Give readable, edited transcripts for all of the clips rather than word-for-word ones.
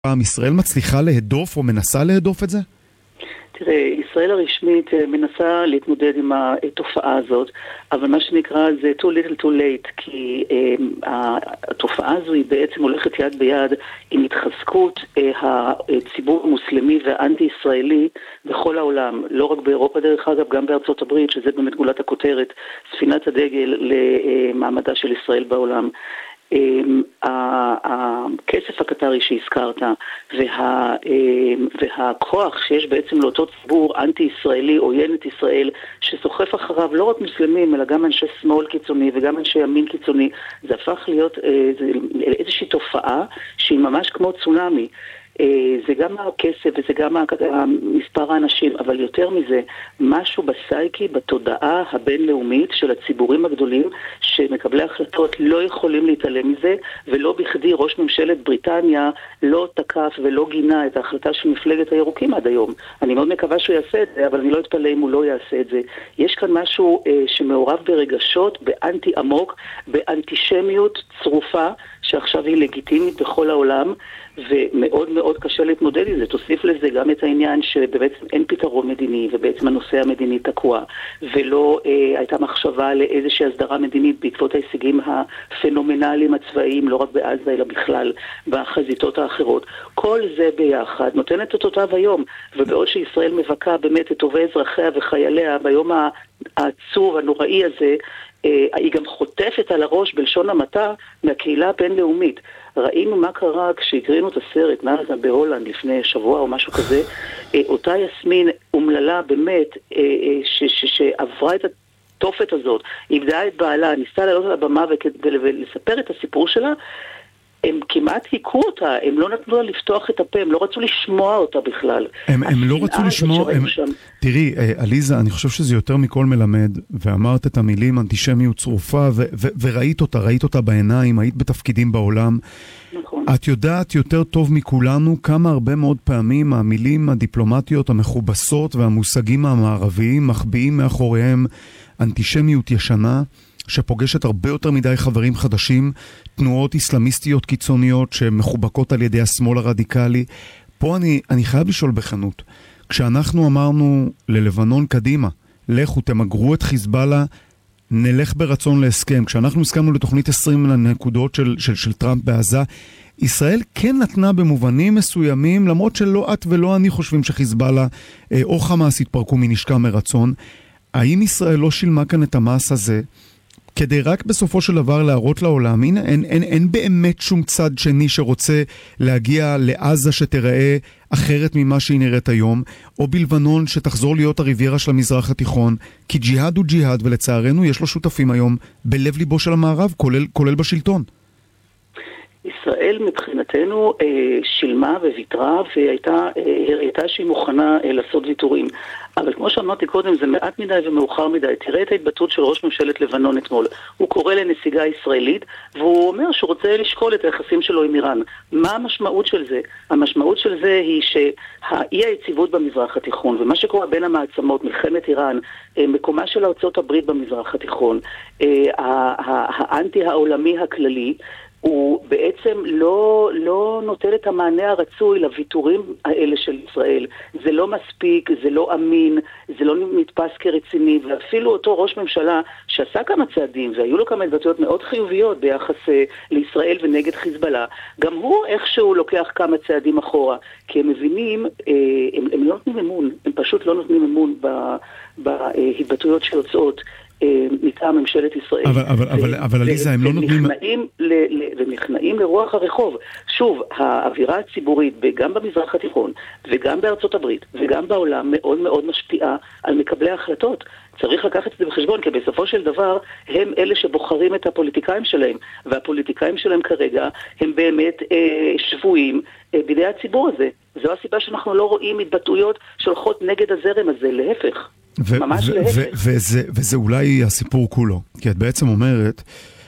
פעם ישראל מצליחה להדוף או מנסה להדוף את זה? תראה, ישראל הרשמית מנסה להתמודד עם התופעה הזאת, אבל מה שנקרא זה too little too late, כי התופעה הזו היא בעצם הולכת יד ביד עם התחזקות הציבור המוסלמי והאנטי-ישראלי בכל העולם, לא רק באירופה דרך אגב, גם בארצות הברית, שזה באמת גולת הכותרת, ספינת הדגל למעמדה של ישראל בעולם. הכסף הקטרי שהזכרת והכוח שיש בעצם לאותו ציבור אנטי-ישראלי, עוין את ישראל, שסוחף אחריו לא רק מוסלמים אלא גם אנשי שמאל קיצוני וגם אנשי ימין קיצוני, זה הפך להיות איזושהי תופעה שהיא ממש כמו צונאמי. זה גם הכסף וזה גם מספר האנשים, אבל יותר מזה, משהו בסייקי, בתודעה הבינלאומית של הציבורים הגדולים, שמקבלי החלטות לא יכולים להתעלם מזה, ולא בכדי ראש ממשלת בריטניה לא תקף ולא גינה את ההחלטה של מפלגת הירוקים עד היום. אני מאוד מקווה שהוא יעשה את זה, אבל אני לא אתפלא אם הוא לא יעשה את זה. יש כאן משהו שמעורב ברגשות, באנטי עמוק, באנטישמיות צרופה, שעכשיו היא לגיטימית בכל העולם, ומאוד מאוד קשה להתמודד עם זה. תוסיף לזה גם את העניין שבעצם אין פתרון מדיני, ובעצם הנושא המדיני תקוע, ולא הייתה מחשבה לאיזושהי הסדרה מדינית בעקבות ההישגים הפנומנליים הצבאיים, לא רק בעזה אלא בכלל בחזיתות האחרות. כל זה ביחד נותן את אותותיו היום, ובעוד שישראל מבקה באמת את טובי אזרחיה וחייליה ביום העצוב הנוראי הזה, היא גם חוטפת על הראש בלשון המעטה מהקהילה הבינלאומית. ראינו מה קרה כשהקרינו את הסרט נאזה בהולנד לפני שבוע או משהו כזה, אותה יסמין אומללה באמת שעברה את התופת הזאת, איבדה את בעלה, ניסתה לעלות על הבמה ולספר את הסיפור שלה, הם כמעט היכו אותה, הם לא נתנו לה לפתוח את הפה, הם לא רצו לשמוע אותה בכלל. הם לא רצו לשמוע, תראי, עליזה, אני חושב שזה יותר מכל מלמד, ואמרת את המילים אנטישמיות צרופה, וראית אותה בעיניים, היית בתפקידים בעולם. נכון. את יודעת יותר טוב מכולנו כמה הרבה מאוד פעמים המילים הדיפלומטיות המכובסות והמושגים המערביים מחביאים מאחוריהם אנטישמיות ישנה, שפוגשת הרבה יותר מדי חברים חדשים, תנועות איסלאמיסטיות קיצוניות שמחובקות על ידי השמאל הרדיקלי. פה אני חייב לשאול בכנות, כשאנחנו אמרנו ללבנון קדימה, לכו תמגרו את חיזבאללה, נלך ברצון להסכם, כשאנחנו הסכמנו לתוכנית 20 הנקודות של טראמפ בעזה, ישראל כן נתנה במובנים מסוימים, למרות שלא את ולא אני חושבים שחיזבאללה או חמאס התפרקו מנשקה מרצון. האם ישראל לא שילמה כאן את המס הזה, כדי רק בסופו של דבר להראות לעולם, הנה, אין באמת שום צד שני שרוצה להגיע לעזה שתראה אחרת ממה שהיא נראית היום, או בלבנון שתחזור להיות הריביירה של המזרח התיכון, כי ג'יהאד הוא ג'יהאד, ולצערנו יש לו שותפים היום בלב ליבו של המערב, כולל בשלטון. ישראל מבחינתנו שילמה וויתרה, והייתה שהיא מוכנה לעשות ויתורים. אבל כמו שאמרתי קודם, זה מעט מדי ומאוחר מדי. תראה את ההתבטאות של ראש ממשלת לבנון אתמול. הוא קורא לנסיגה ישראלית, והוא אומר שהוא רוצה לשקול את היחסים שלו עם איראן. מה המשמעות של זה? המשמעות של זה היא שהאי היציבות במזרח התיכון, ומה שקורה בין המעצמות, מלחמת איראן, מקומה של ארצות הברית במזרח התיכון, האנטי העולמי הכללי, הוא בעצם לא נותן את המענה הרצוי לוויתורים האלה של ישראל. זה לא מספיק, זה לא אמין, זה לא נתפס כרציני, ואפילו אותו ראש ממשלה שעשה כמה צעדים, והיו לו כמה התבטאויות מאוד חיוביות ביחס לישראל ונגד חיזבאללה, גם הוא איכשהו לוקח כמה צעדים אחורה, כי הם מבינים, הם לא נותנים אמון, הם פשוט לא נותנים אמון בהתבטאויות שיוצאות מטעם ממשלת ישראל. אבל עליזה, הם לא נותנים... ונכנעים לרוח הרחוב. שוב, האווירה הציבורית, גם במזרח התיכון, וגם בארצות הברית, וגם בעולם, מאוד מאוד משפיעה על מקבלי ההחלטות. צריך לקחת את זה בחשבון, כי בסופו של דבר, הם אלה שבוחרים את הפוליטיקאים שלהם, והפוליטיקאים שלהם כרגע, הם באמת שבויים בידי הציבור הזה. זו הסיבה שאנחנו לא רואים התבטאויות שהולכות נגד הזרם הזה, להפך. ממש להפך. וזה אולי הסיפור כולו, כי את בעצם אומרת,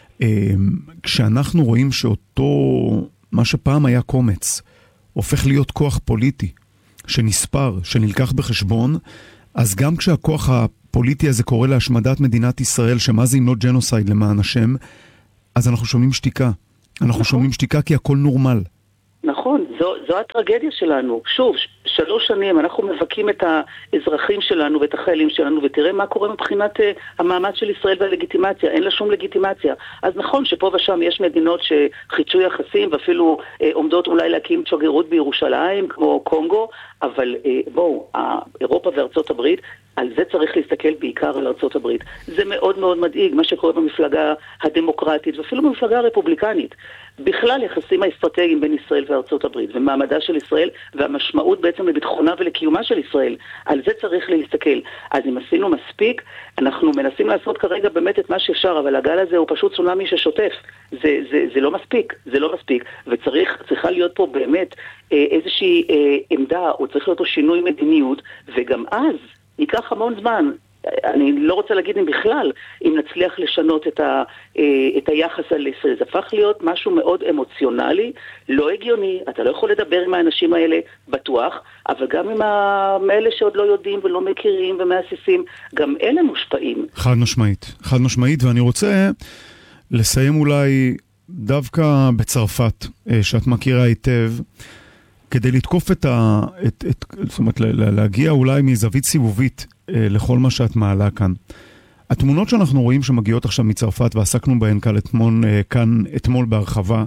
כשאנחנו רואים שאותו, מה שפעם היה קומץ, הופך להיות כוח פוליטי, שנספר, שנלקח בחשבון, אז גם כשהכוח הפוליטי הזה קורא להשמדת מדינת ישראל, שמה זה אם לא ג'נוסייד למען השם, אז אנחנו שומעים שתיקה. אנחנו שומעים שתיקה כי הכל נורמל. נכון, זו הטרגדיה שלנו. שוב, 3 שנים אנחנו מבקים את האזרחים שלנו ואת החיילים שלנו, ותראה מה קורה מבחינת המעמד של ישראל והלגיטימציה. אין לה שום לגיטימציה. אז נכון שפה ושם יש מדינות שחידשו יחסים ואפילו עומדות אולי להקים שגרירות בירושלים כמו קונגו, אבל בואו, אירופה וארצות הברית, על זה צריך להסתכל בעיקר על ארצות הברית. זה מאוד מאוד מדאיג מה שקורה במפלגה הדמוקרטית ואפילו במפלגה הרפובליקנית. בכלל יחסים האסטרטגיים בין ישראל וארצות הברית ומעמדה של ישראל והמשמעות בעצם לביטחונה ולקיומה של ישראל. על זה צריך להסתכל. אז אם עשינו מספיק, אנחנו מנסים לעשות כרגע באמת את מה שאפשר, אבל הגל הזה הוא פשוט צונאמי ששוטף. זה לא מספיק, זה לא מספיק. וצריכה להיות פה באמת איזושהי עמדה, או צריך להיות פה שינוי מדיניות, וגם אז ייקח המון זמן. אני לא רוצה להגיד אם בכלל, אם נצליח לשנות את היחס על ישראל. זה הפך להיות משהו מאוד אמוציונלי, לא הגיוני, אתה לא יכול לדבר עם האנשים האלה בטוח, אבל גם עם האלה שעוד לא יודעים ולא מכירים ומאסיסים, גם אלה מושפעים. חד משמעית, ואני רוצה לסיים אולי דווקא בצרפת, שאת מכירה היטב, כדי לתקוף זאת אומרת, להגיע אולי מזווית סיבובית לכל מה שאת מעלה כאן. התמונות שאנחנו רואים שמגיעות עכשיו מצרפת, ועסקנו בהן כאן אתמול בהרחבה,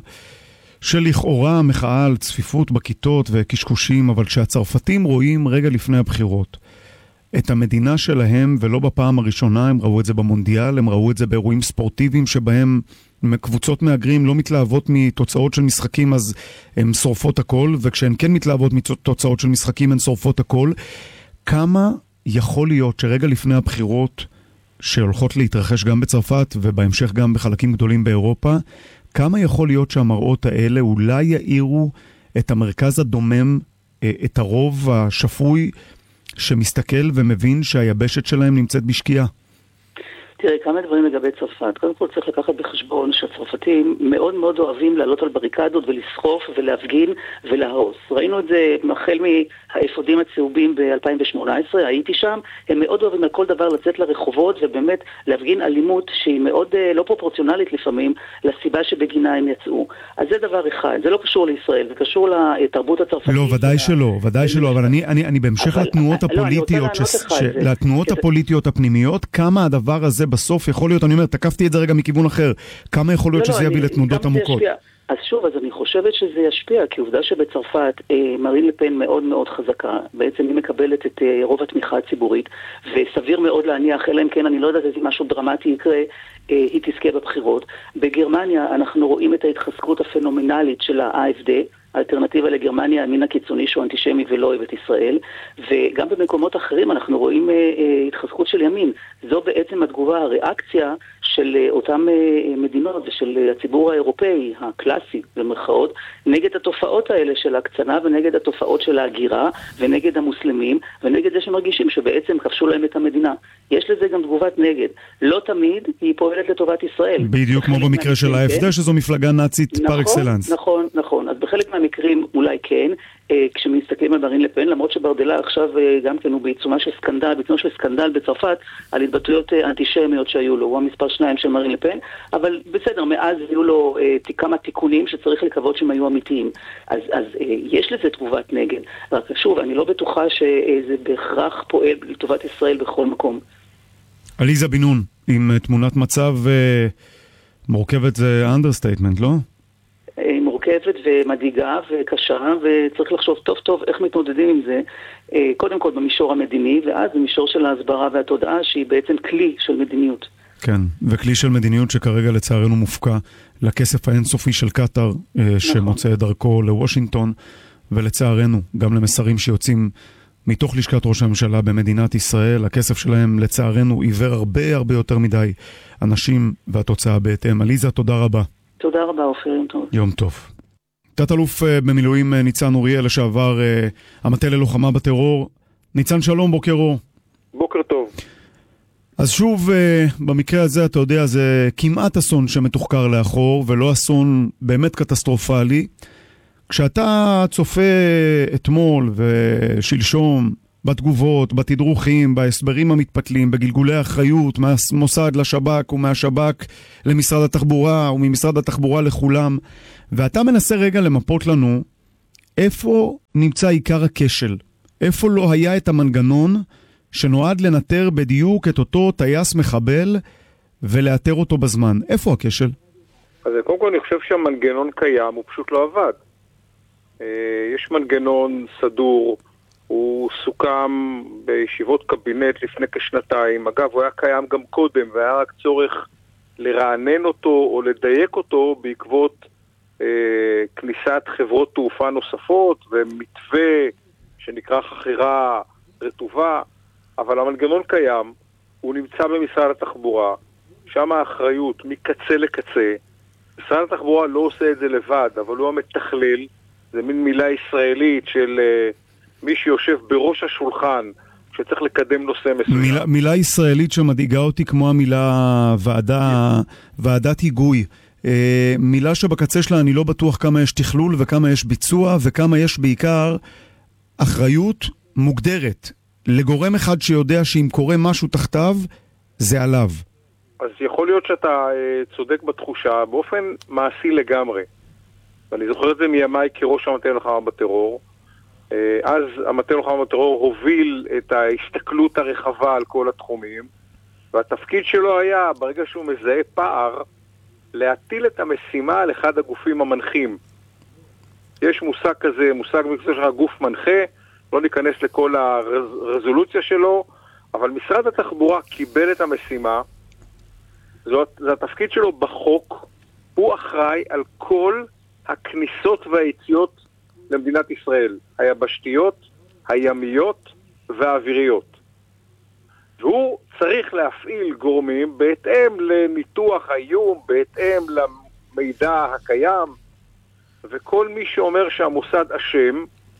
שלכאורה מחאה על צפיפות בכיתות וקשקושים, אבל כשהצרפתים רואים רגע לפני הבחירות את המדינה שלהם, ולא בפעם הראשונה, הם ראו את זה במונדיאל, הם ראו את זה באירועים ספורטיביים שבהם קבוצות מהגרים לא מתלהבות מתוצאות של משחקים, אז הן שורפות הכל, וכשהן כן מתלהבות מתוצאות של משחקים, הן שורפות הכל. כמה יכול להיות שרגע לפני הבחירות שהולכות להתרחש גם בצרפת ובהמשך גם בחלקים גדולים באירופה, כמה יכול להיות שהמראות האלה אולי יאירו את המרכז הדומם, את הרוב השפוי שמסתכל ומבין שהיבשת שלהם נמצאת בשקיעה? תראה, כמה דברים לגבי צרפת. קודם כל צריך לקחת בחשבון שהצרפתים מאוד מאוד אוהבים לעלות על בריקדות ולסחוף ולהפגין ולהרוס. ראינו את זה החל מהאפודים הצהובים ב-2018, הייתי שם, הם מאוד אוהבים על כל דבר לצאת לרחובות ובאמת להפגין אלימות שהיא מאוד לא פרופורציונלית לפעמים לסיבה שבגינה הם יצאו. אז זה דבר אחד, זה לא קשור לישראל, זה קשור לתרבות הצרפתית. לא, ודאי שלא, אבל אני בהמשך לתנועות הפוליטיות, לתנועות הפוליטיות הפנימיות, כמה הדבר הזה בסוף יכול להיות, אני אומר, תקפתי את זה רגע מכיוון אחר, כמה יכול להיות שזה יביא לתנודות עמוקות? אז שוב, אז אני חושבת שזה ישפיע, כי עובדה שבצרפת מרין לפן מאוד מאוד חזקה, בעצם היא מקבלת את רוב התמיכה הציבורית, וסביר מאוד להניח, אלא אם כן אני לא יודעת איזה משהו דרמטי יקרה, היא תזכה בבחירות. בגרמניה אנחנו רואים את ההתחזקות הפנומנלית של ה-AfD, האלטרנטיבה לגרמניה, המין הקיצוני שהוא אנטישמי ולא אוהב את ישראל, וגם במקומות אחרים אנחנו רואים התחזקות של ימין. זו בעצם התגובה, הריאקציה של אותם מדינות ושל הציבור האירופאי, הקלאסי במרכאות, נגד התופעות האלה של הקצנה ונגד התופעות של ההגירה ונגד המוסלמים ונגד זה שמרגישים שבעצם כבשו להם את המדינה. יש לזה גם תגובת נגד. לא תמיד היא פועלת לטובת ישראל. בדיוק כמו במקרה של ה-AfD, שזו מפלגה נאצית פר אקסלנס. נכון. אז בחלק מהמקרים אולי כן, כשמסתכלים על מרין לפן, למרות שברדלה עכשיו גם כן הוא בעיצומו של סקנדל בצרפת, על התבטאויות אנטישמיות שהיו לו, הוא המספר 2 של מרין לפן, אבל בסדר, מאז היו לו כמה תיקונים שצריך לקוות שהם היו אמיתיים. אז יש לזה תגובת נגד. רק שוב, אני לא בטוחה שזה בהכרח פועל לטובת ישראל בכל מקום. עליזה בן נון, עם תמונת מצב מורכבת, זה אנדרסטייטמנט, לא? מורכבת ומדאיגה וקשה, וצריך לחשוב טוב טוב איך מתמודדים עם זה, קודם כל במישור המדיני, ואז במישור של ההסברה והתודעה, שהיא בעצם כלי של מדיניות. כן, וכלי של מדיניות שכרגע לצערנו מופקע לכסף האינסופי של קטר, שמוצא את דרכו לוושינגטון, ולצערנו גם למסרים שיוצאים מתוך לשכת ראש הממשלה במדינת ישראל. הכסף שלהם לצערנו עיוור הרבה יותר מדי אנשים, והתוצאה בהתאם. עליזה, תודה רבה. תודה רבה, אופיר, יום טוב. יום טוב. תת-אלוף במילואים ניצן אוריאל, לשעבר המטה ללוחמה בטרור. ניצן, שלום, בוקר אור. בוקר טוב. אז שוב, במקרה הזה, אתה יודע, זה כמעט אסון שמתוחקר לאחור, ולא אסון באמת קטסטרופלי. כשאתה צופה אתמול ושלשום בתגובות, בתדרוכים, בהסברים המתפתלים, בגלגולי האחריות, מהמוסד לשב"כ ומהשב"כ למשרד התחבורה וממשרד התחבורה לכולם, ואתה מנסה רגע למפות לנו איפה נמצא עיקר הכשל? איפה לא היה את המנגנון שנועד לנטר בדיוק את אותו טייס מחבל ולאתר אותו בזמן? איפה הכשל? אז קודם כל אני חושב שהמנגנון קיים, הוא פשוט לא עבד. יש מנגנון סדור, הוא סוכם בישיבות קבינט לפני כשנתיים. אגב, הוא היה קיים גם קודם, והיה רק צורך לרענן אותו או לדייק אותו בעקבות כניסת חברות תעופה נוספות ומתווה שנקרא חכירה רטובה. אבל המנגנון קיים, הוא נמצא במשרד התחבורה, שם האחריות מקצה לקצה. משרד התחבורה לא עושה את זה לבד, אבל הוא המתכלל. זה מין מילה ישראלית של מי שיושב בראש השולחן שצריך לקדם נושא מסוים. מילה ישראלית שמדאיגה אותי כמו המילה ועדת היגוי. מילה שבקצה שלה אני לא בטוח כמה יש תכלול וכמה יש ביצוע וכמה יש בעיקר אחריות מוגדרת לגורם אחד שיודע שאם קורה משהו תחתיו זה עליו. אז יכול להיות שאתה צודק בתחושה באופן מעשי לגמרי. ואני זוכר את זה מימיי כראש המטה ללוחמה בטרור. אז המטה ללוחמה בטרור הוביל את ההסתכלות הרחבה על כל התחומים, והתפקיד שלו היה, ברגע שהוא מזהה פער, להטיל את המשימה על אחד הגופים המנחים. יש מושג כזה, מושג מקצוע של הגוף מנחה, לא ניכנס לכל הרזולוציה שלו, אבל משרד התחבורה קיבל את המשימה, זה התפקיד שלו בחוק, הוא אחראי על כל הכניסות והיציאות למדינת ישראל, היבשתיות, הימיות והאוויריות. והוא צריך להפעיל גורמים בהתאם לניתוח האיום, בהתאם למידע הקיים, וכל מי שאומר שהמוסד אשם,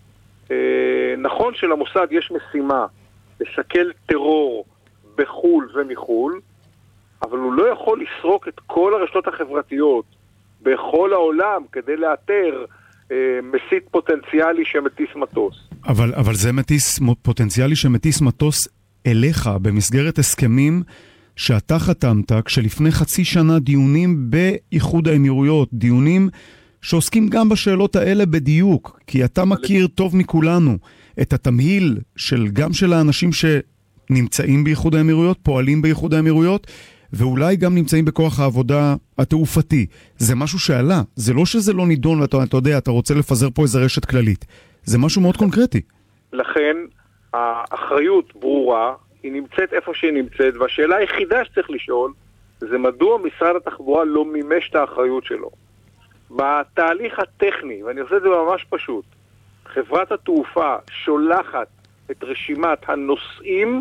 נכון שלמוסד יש משימה לסכל טרור בחול ומחול, אבל הוא לא יכול לסרוק את כל הרשתות החברתיות בכל העולם כדי לאתר מסית פוטנציאלי שמטיס מטוס. אבל זה מטיס פוטנציאלי שמטיס מטוס אליך במסגרת הסכמים שאתה חתמת כשלפני חצי שנה דיונים באיחוד האמירויות, דיונים שעוסקים גם בשאלות האלה בדיוק, כי אתה מכיר טוב מכולנו את התמהיל גם של האנשים שנמצאים באיחוד האמירויות, פועלים באיחוד האמירויות, ואולי גם נמצאים בכוח העבודה התעופתי. זה משהו שעלה. זה לא שזה לא נידון, ואתה יודע, אתה רוצה לפזר פה איזה רשת כללית. זה משהו מאוד קונקרטי. לכן, האחריות ברורה, היא נמצאת איפה שהיא נמצאת, והשאלה היחידה שצריך לשאול, זה מדוע משרד התחבורה לא מימש את האחריות שלו. בתהליך הטכני, ואני עושה את זה ממש פשוט, חברת התעופה שולחת את רשימת הנוסעים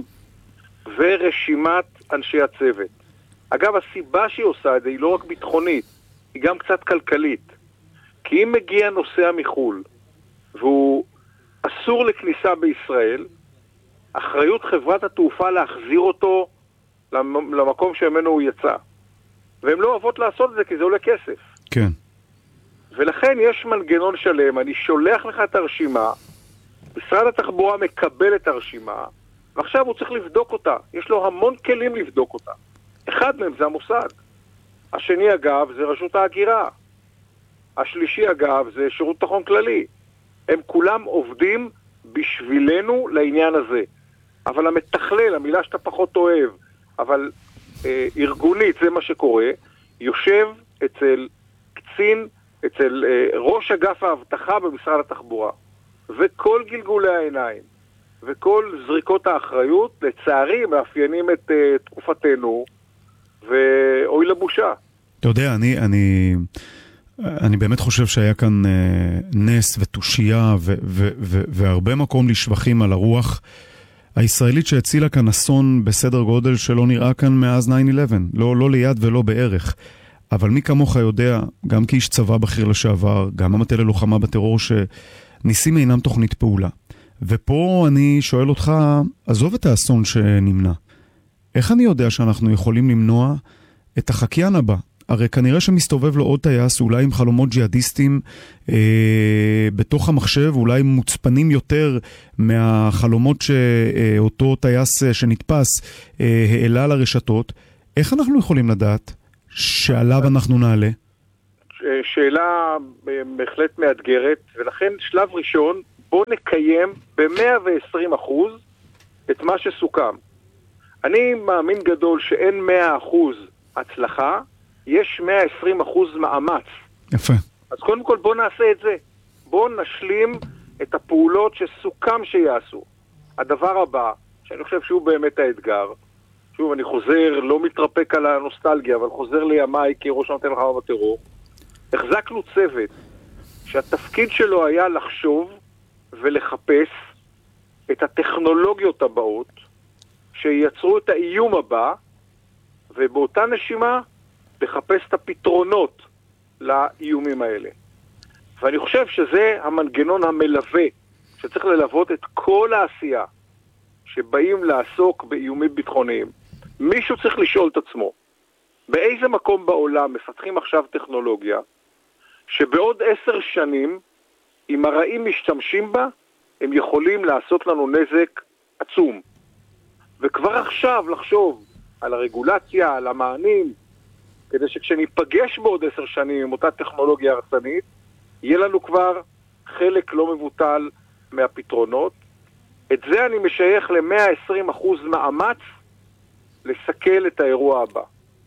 ורשימת אנשי הצוות. אגב, הסיבה שהיא עושה את זה היא לא רק ביטחונית, היא גם קצת כלכלית. כי אם מגיע נוסע מחול, והוא אסור לכניסה בישראל, אחריות חברת התעופה להחזיר אותו למקום שממנו הוא יצא. והם לא אוהבות לעשות את זה כי זה עולה כסף. כן. ולכן יש מנגנון שלם, אני שולח לך את הרשימה, משרד התחבורה מקבל את הרשימה, ועכשיו הוא צריך לבדוק אותה. יש לו המון כלים לבדוק אותה. אחד מהם זה המוסד. השני אגב זה רשות ההגירה. השלישי אגב זה שירות ביטחון כללי. הם כולם עובדים בשבילנו לעניין הזה. אבל המתכלל, המילה שאתה פחות אוהב, אבל ארגונית זה מה שקורה, יושב אצל קצין, אצל ראש אגף האבטחה במשרד התחבורה. וכל גלגולי העיניים וכל זריקות האחריות, לצערי, מאפיינים את תקופתנו, ואוי לבושה. אתה יודע, אני באמת חושב שהיה כאן נס ותושייה והרבה מקום לשבחים על הרוח הישראלית שהצילה כאן אסון בסדר גודל שלא נראה כאן מאז 9/11, לא ליד ולא בערך. אבל מי כמוך יודע, גם כאיש צבא בכיר לשעבר, גם המטה ללוחמה בטרור, שניסים אינם תוכנית פעולה. ופה אני שואל אותך, עזוב את האסון שנמנע. איך אני יודע שאנחנו יכולים למנוע את החקיין הבא? הרי כנראה שמסתובב לו עוד טייס, אולי עם חלומות ג'יהאדיסטים בתוך המחשב, אולי מוצפנים יותר מהחלומות שאותו טייס שנתפס העלה לרשתות. איך אנחנו יכולים לדעת שעליו אנחנו נעלה? שאלה בהחלט מאתגרת, ולכן שלב ראשון, בוא נקיים ב-120% את מה שסוכם. אני מאמין גדול שאין 100% הצלחה, יש 120% מאמץ. יפה. אז קודם כל בוא נעשה את זה. בוא נשלים את הפעולות שסוכם שיעשו. הדבר הבא, שאני חושב שהוא באמת האתגר, שוב אני חוזר, לא מתרפק על הנוסטלגיה, אבל חוזר לימיי כראש המטה למלחמה בטרור, החזקנו צוות שהתפקיד שלו היה לחשוב ולחפש את הטכנולוגיות הבאות שייצרו את האיום הבא, ובאותה נשימה לחפש את הפתרונות לאיומים האלה. ואני חושב שזה המנגנון המלווה שצריך ללוות את כל העשייה שבאים לעסוק באיומים ביטחוניים. מישהו צריך לשאול את עצמו, באיזה מקום בעולם מפתחים עכשיו טכנולוגיה שבעוד 10 שנים, אם הרעים משתמשים בה, הם יכולים לעשות לנו נזק עצום. וכבר עכשיו לחשוב על הרגולציה, על המענים, כדי שכשניפגש בעוד 10 שנים עם אותה טכנולוגיה הרסנית, יהיה לנו כבר חלק לא מבוטל מהפתרונות. את זה אני משייך ל-120% מאמץ לסכל את האירוע הבא.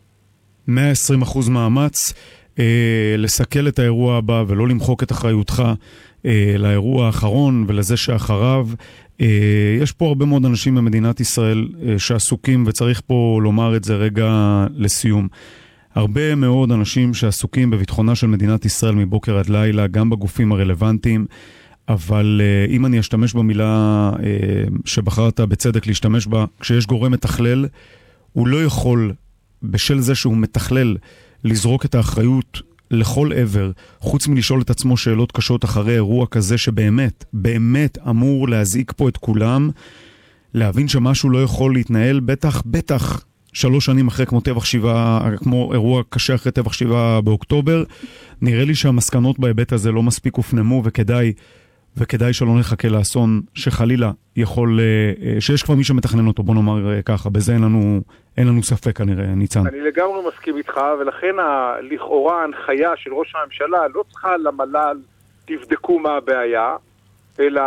120% מאמץ לסכל את האירוע הבא ולא למחוק את אחריותך לאירוע האחרון ולזה שאחריו. יש פה הרבה מאוד אנשים במדינת ישראל שעסוקים, וצריך פה לומר את זה רגע לסיום. הרבה מאוד אנשים שעסוקים בביטחונה של מדינת ישראל מבוקר עד לילה, גם בגופים הרלוונטיים, אבל אם אני אשתמש במילה שבחרת בצדק להשתמש בה, כשיש גורם מתכלל, הוא לא יכול בשל זה שהוא מתכלל לזרוק את האחריות לכל עבר, חוץ מלשאול את עצמו שאלות קשות אחרי אירוע כזה שבאמת, באמת אמור להזעיק פה את כולם, להבין שמשהו לא יכול להתנהל, בטח 3 שנים אחרי כמו אירוע קשה אחרי טבח 7 באוקטובר. נראה לי שהמסקנות בהיבט הזה לא מספיק הופנמו, וכדאי שלא נחכה לאסון שחלילה יכול, שיש כבר מי שמתכנן אותו, בוא נאמר ככה, בזה אין לנו ספק כנראה, ניצן. אני לגמרי מסכים איתך, ולכן לכאורה ההנחיה של ראש הממשלה לא צריכה למל"ל תבדקו מה הבעיה, אלא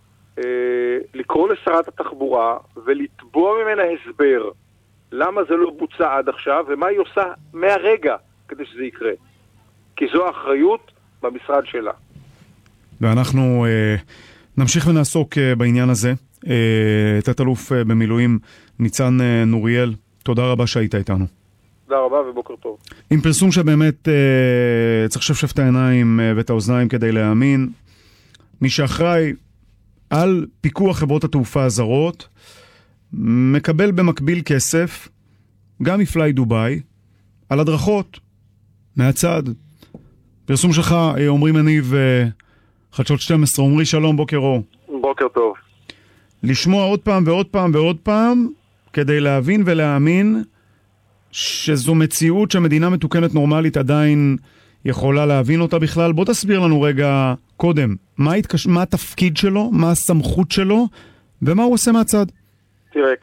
לקרוא לשרת התחבורה ולתבוע ממנה הסבר למה זה לא בוצע עד עכשיו, ומה היא עושה מהרגע כדי שזה יקרה. כי זו האחריות במשרד שלה. ואנחנו נמשיך ונעסוק בעניין הזה. תת-אלוף במילואים ניצן נוריאל, תודה רבה שהיית איתנו. תודה רבה ובוקר טוב. עם פרסום שבאמת צריך לשפשף את העיניים ואת האוזניים כדי להאמין, מי שאחראי על פיקוח חברות התעופה הזרות מקבל במקביל כסף גם מפליי דוביי על הדרכות מהצד. פרסום שלך, עומרי מניב, חדשות 12. עומרי, שלום, בוקר אור. בוקר טוב. לשמוע עוד פעם ועוד פעם ועוד פעם כדי להבין ולהאמין שזו מציאות שהמדינה מתוקנת נורמלית עדיין יכולה להבין אותה בכלל. בוא תסביר לנו רגע קודם, מה התפקיד שלו, מה הסמכות שלו ומה הוא עושה מהצד. תראה,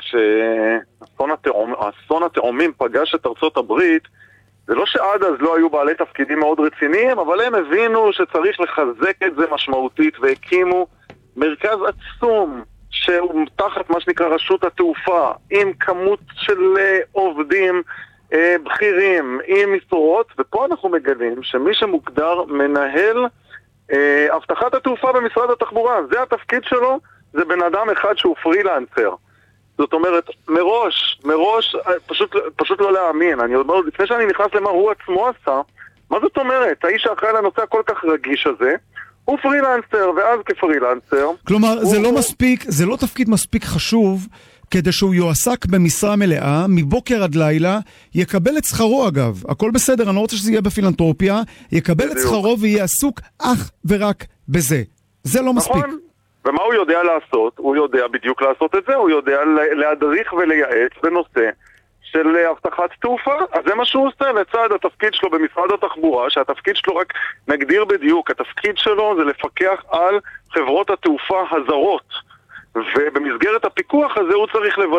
כשאסון התאומים פגש את ארצות הברית, זה לא שעד אז לא היו בעלי תפקידים מאוד רציניים, אבל הם הבינו שצריך לחזק את זה משמעותית, והקימו מרכז עצום שהוא תחת מה שנקרא רשות התעופה, עם כמות של עובדים בכירים, עם משרות, ופה אנחנו מגלים שמי שמוגדר מנהל הבטחת התעופה במשרד התחבורה, זה התפקיד שלו, זה בן אדם אחד שהוא פרילנסר. זאת אומרת, מראש, פשוט לא להאמין. אני אומר, לפני שאני נכנס למה הוא עצמו עשה, מה זאת אומרת? האיש האחראי לנושא הכל כך רגיש הזה, הוא פרילנסר, ואז כפרילנסר... כלומר, זה לא תפקיד מספיק חשוב, כדי שהוא יועסק במשרה מלאה, מבוקר עד לילה, יקבל את שכרו אגב. הכל בסדר, אני לא רוצה שזה יהיה בפילנטרופיה, יקבל את שכרו ויהיה עסוק אך ורק בזה. זה לא מספיק. נכון. ומה הוא יודע לעשות? הוא יודע בדיוק לעשות את זה, הוא יודע להדריך ולייעץ בנושא של הבטחת תעופה. אז זה מה שהוא עושה לצד התפקיד שלו במשרד התחבורה, שהתפקיד שלו רק נגדיר בדיוק, התפקיד שלו זה לפקח על חברות התעופה הזרות, ובמסגרת הפיקוח הזה הוא צריך לוודא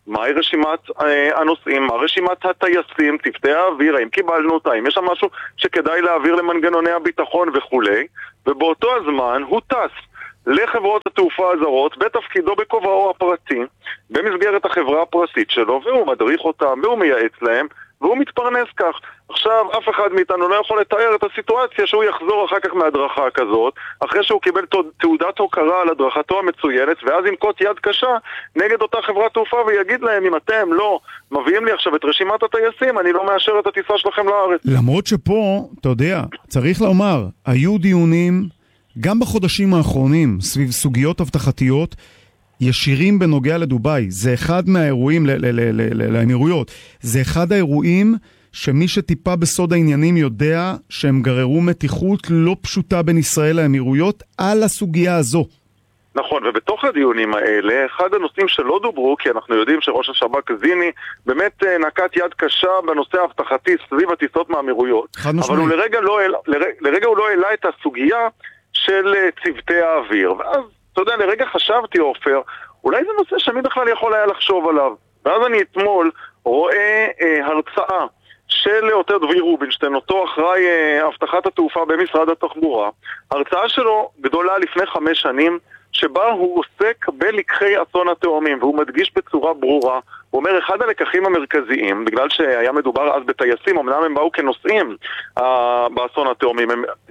מהי רשימת הנוסעים, מה רשימת הטייסים, צוותי האוויר, האם קיבלנו אותה, אם יש שם משהו שכדאי להעביר למנגנוני הביטחון וכולי, ובאותו הזמן הוא טס לחברות התעופה הזרות בתפקידו בכובעו הפרטי, במסגרת החברה הפרטית שלו, והוא מדריך אותם, והוא מייעץ להם, והוא מתפרנס כך. עכשיו, אף אחד מאיתנו לא יכול לתאר את הסיטואציה שהוא יחזור אחר כך מהדרכה כזאת, אחרי שהוא קיבל תעודת הוקרה על הדרכתו המצוינת, ואז ינקוט יד קשה נגד אותה חברת תעופה ויגיד להם, אם אתם לא מביאים לי עכשיו את רשימת הטייסים, אני לא מאשר את הטיסה שלכם לארץ. למרות שפה, אתה יודע, צריך לומר, היו דיונים גם בחודשים האחרונים סביב סוגיות הבטחתיות ישירים בנוגע לדוביי. זה אחד מהאירועים לאמירויות. זה אחד האירועים שמי שטיפה בסוד העניינים יודע שהם גררו מתיחות לא פשוטה בין ישראל לאמירויות על הסוגיה הזו. נכון, ובתוך הדיונים האלה, אחד הנושאים שלא דוברו, כי אנחנו יודעים שראש השב"כ זיני באמת נקט יד קשה בנושא ההבטחתי סביב הטיסות מהאמירויות. אבל הוא לרגע הוא לא העלה את הסוגיה של צוותי האוויר. ואז, אתה יודע, לרגע חשבתי, עופר, אולי זה נושא שאני בכלל יכול היה לחשוב עליו. ואז אני אתמול רואה הרצאה של אותו דביר רובינשטיין, אותו אחראי הבטחת התעופה במשרד התחבורה. הרצאה שלו גדולה לפני 5 שנים, שבה הוא עוסק בלקחי אסון התאומים, והוא מדגיש בצורה ברורה. הוא אומר, אחד הלקחים המרכזיים, בגלל שהיה מדובר אז בטייסים, אמנם הם באו כנוסעים באסון התאומים,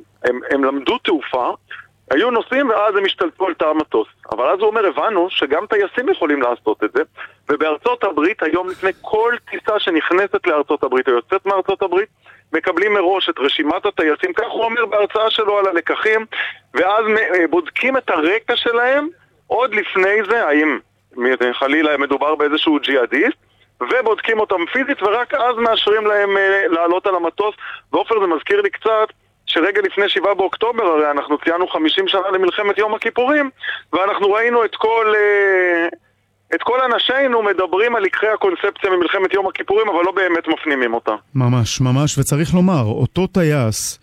הם למדו תעופה, היו נוסעים ואז הם השתלטו על תא המטוס. אבל אז הוא אומר, הבנו שגם טייסים יכולים לעשות את זה, ובארצות הברית היום לפני כל טיסה שנכנסת לארצות הברית או יוצאת מארצות הברית, מקבלים מראש את רשימת הטייסים, כך הוא אומר בהרצאה שלו על הלקחים, ואז בודקים את הרקע שלהם עוד לפני זה, האם חלילה מדובר באיזשהו ג'יהאדיסט, ובודקים אותם פיזית, ורק אז מאשרים להם לעלות על המטוס. ועופר, זה מזכיר לי קצת שרגע לפני 7 באוקטובר, הרי אנחנו ציינו 50 שנה למלחמת יום הכיפורים, ואנחנו ראינו את כל אנשינו מדברים על לקחי הקונספציה ממלחמת יום הכיפורים, אבל לא באמת מפנימים אותה. ממש, ממש, וצריך לומר, אותו טייס,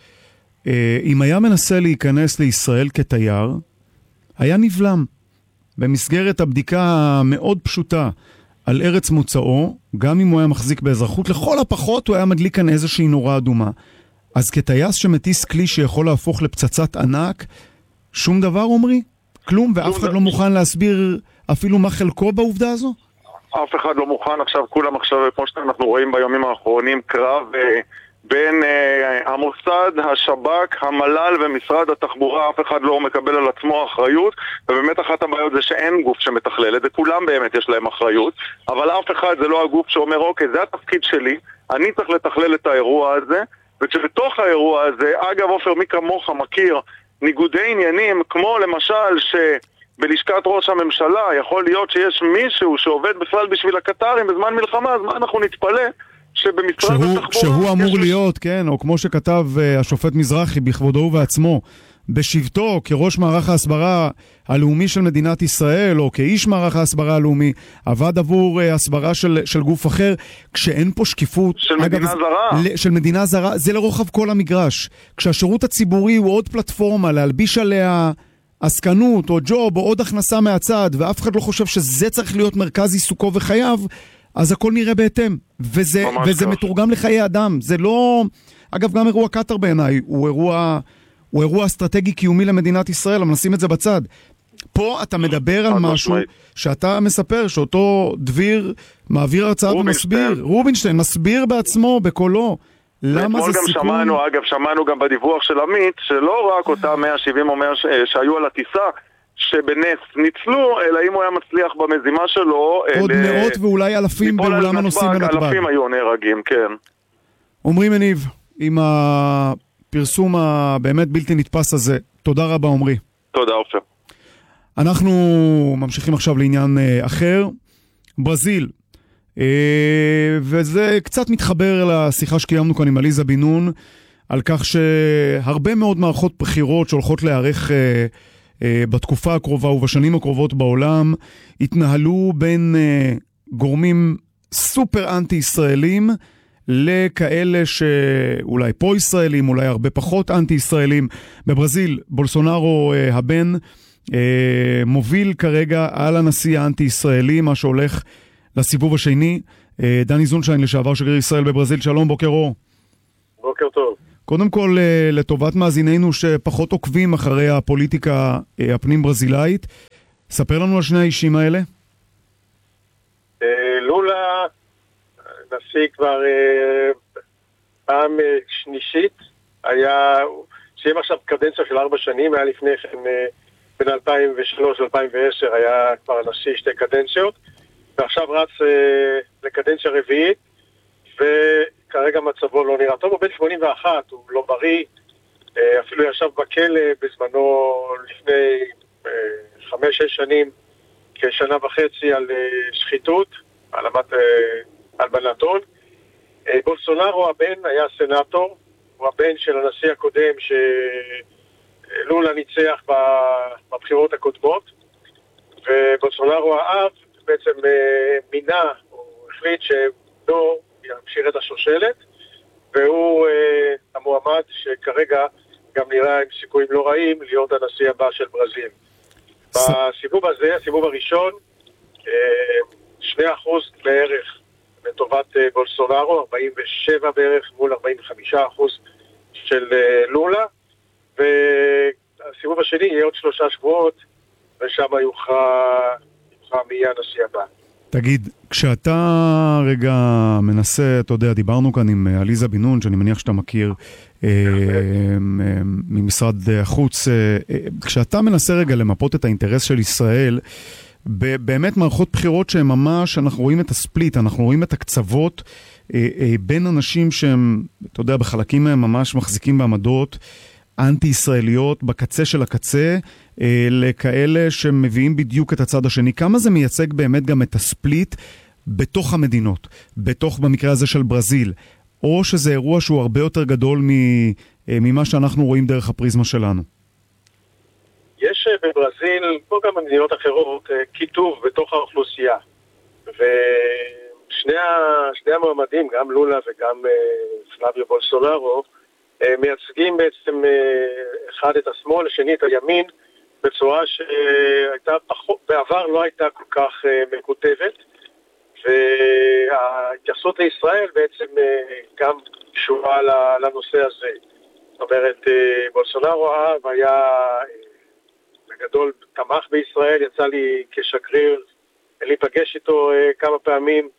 אם היה מנסה להיכנס לישראל כתייר, היה נבלם. במסגרת הבדיקה המאוד פשוטה על ארץ מוצאו, גם אם הוא היה מחזיק באזרחות, לכל הפחות הוא היה מדליק כאן איזושהי נורה אדומה. אז כטייס שמטיס כלי שיכול להפוך לפצצת ענק, שום דבר אומרי? כלום? ואף אחד לא מוכן להסביר אפילו מה חלקו בעובדה הזו? אף אחד לא מוכן. עכשיו כולם עכשיו, כמו שאנחנו רואים ביומים האחרונים, קרב בין המוסד, השב"כ, המל"ל ומשרד התחבורה. אף אחד לא מקבל על עצמו אחריות, ובאמת אחת הבעיות זה שאין גוף שמתכלל את זה, כולם באמת יש להם אחריות, אבל אף אחד זה לא הגוף שאומר, אוקיי, זה התפקיד שלי, אני צריך לתכלל את האירוע הזה, וכשבתוך האירוע הזה, אגב עופר, מי כמוך מכיר ניגודי עניינים, כמו למשל שבלשכת ראש הממשלה יכול להיות שיש מישהו שעובד בכלל בשביל הקטרים בזמן מלחמה, אז מה אנחנו נתפלא שבמשרד התחבורה... כשהוא אמור להיות, כן, או כמו שכתב השופט מזרחי בכבודו ובעצמו, בשבתו כראש מערך ההסברה הלאומי של מדינת ישראל, או כאיש מערך ההסברה הלאומי, עבד עבור הסברה של גוף אחר, כשאין פה שקיפות... של מדינה זרה. של מדינה זרה, זה לרוחב כל המגרש. כשהשירות הציבורי הוא עוד פלטפורמה להלביש עליה עסקנות, או ג'וב, או עוד הכנסה מהצד, ואף אחד לא חושב שזה צריך להיות מרכז עיסוקו וחייו, אז הכל נראה בהתאם. וזה מתורגם לחיי אדם. זה לא... אגב, גם אירוע קטר בעיניי הוא אירוע אסטרטגי קיומי למדינת ישראל, אבל נשים את זה בצד. פה אתה מדבר על משהו שאתה מספר, שאותו דביר מעביר הרצאה ומסביר, רובינשטיין מסביר בעצמו, בקולו, למה זה סיכון. שמענו גם בדיווח של עמית, שלא רק אותם 170 או 100 שהיו על הטיסה, שבנס ניצלו, אלא אם הוא היה מצליח במזימה שלו... עוד מאות ואולי אלפים באולם הנוסעים בנתב"ג. אלפים היו נהרגים, כן. עומרי מניב, עם הפרסום הבאמת בלתי נתפס הזה, תודה רבה עומרי. תודה עופר. אנחנו ממשיכים עכשיו לעניין אחר, ברזיל, וזה קצת מתחבר לשיחה שקיימנו כאן עם עליזה בן נון, על כך שהרבה מאוד מערכות בחירות שהולכות להיערך בתקופה הקרובה ובשנים הקרובות בעולם, התנהלו בין גורמים סופר אנטי-ישראלים, לכאלה שאולי פה-ישראלים, אולי הרבה פחות אנטי-ישראלים. בברזיל, בולסונארו הבן מוביל כרגע על הנשיא האנטי-ישראלי, מה שהולך לסיבוב השני. דני זונשיין, לשעבר שגריר ישראל בברזיל, שלום, בוקר אור. בוקר טוב. קודם כל, לטובת מאזיננו שפחות עוקבים אחרי הפוליטיקה הפנים ברזילאית, ספר לנו על שני האישים האלה. לולה, נשיא כבר פעם שלישית, סיים עכשיו קדנציה של 4 שנים, היה לפני כן בין 2003 ל-2010 היה כבר נשיא 2 קדנציות, ועכשיו רץ לקדנציה רביעית, וכרגע מצבו לא נראה טוב, הוא בן 81, הוא לא בריא, אפילו ישב בכלא בזמנו לפני 5-6 שנים, כשנה וחצי על שחיתות, העלמת הלבנת הון. בולסונארו הבן היה סנאטור, הוא הבן של הנשיא הקודם שלולה ניצח בבחירות הקודמות, ובולסונארו האב בעצם מינה, הוא החליט שלא ימשיך את השושלת, והוא המועמד שכרגע גם נראה עם סיכויים לא רעים להיות הנשיא הבא של ברזיל. בסיבוב הזה, הסיבוב הראשון, 2% בערך לטובת בולסונארו, 47 בערך מול 45% של לולה, והסיבוב השני יהיה עוד 3 שבועות, ושם יוכרע מי יהיה הנשיא הבא. תגיד, כשאתה רגע מנסה, אתה יודע, דיברנו כאן עם עליזה בן נון, שאני מניח שאתה מכיר ממשרד החוץ, כשאתה מנסה רגע למפות את האינטרס של ישראל, באמת מערכות בחירות שהן ממש, אנחנו רואים את הספליט, אנחנו רואים את הקצוות בין אנשים שהם, אתה יודע, בחלקים מהם ממש מחזיקים בעמדות אנטי-ישראליות בקצה של הקצה, לכאלה שמביאים בדיוק את הצד השני. כמה זה מייצג באמת גם את הספליט בתוך המדינות, במקרה הזה של ברזיל, או שזה אירוע שהוא הרבה יותר גדול ממה שאנחנו רואים דרך הפריזמה שלנו? יש בברזיל, כמו גם במדינות אחרות, כיתוב בתוך האוכלוסייה. ושני המועמדים, גם לולה וגם פלאביו בולסונארו, מייצגים בעצם אחד את השמאל, השני את הימין, בצורה שהייתה בעבר לא הייתה כל כך מקוטבת, וההתייחסות לישראל בעצם גם קשורה לנושא הזה. זאת אומרת, בולסונארו היה גדול, תמך בישראל, יצא לי כשגריר להיפגש איתו כמה פעמים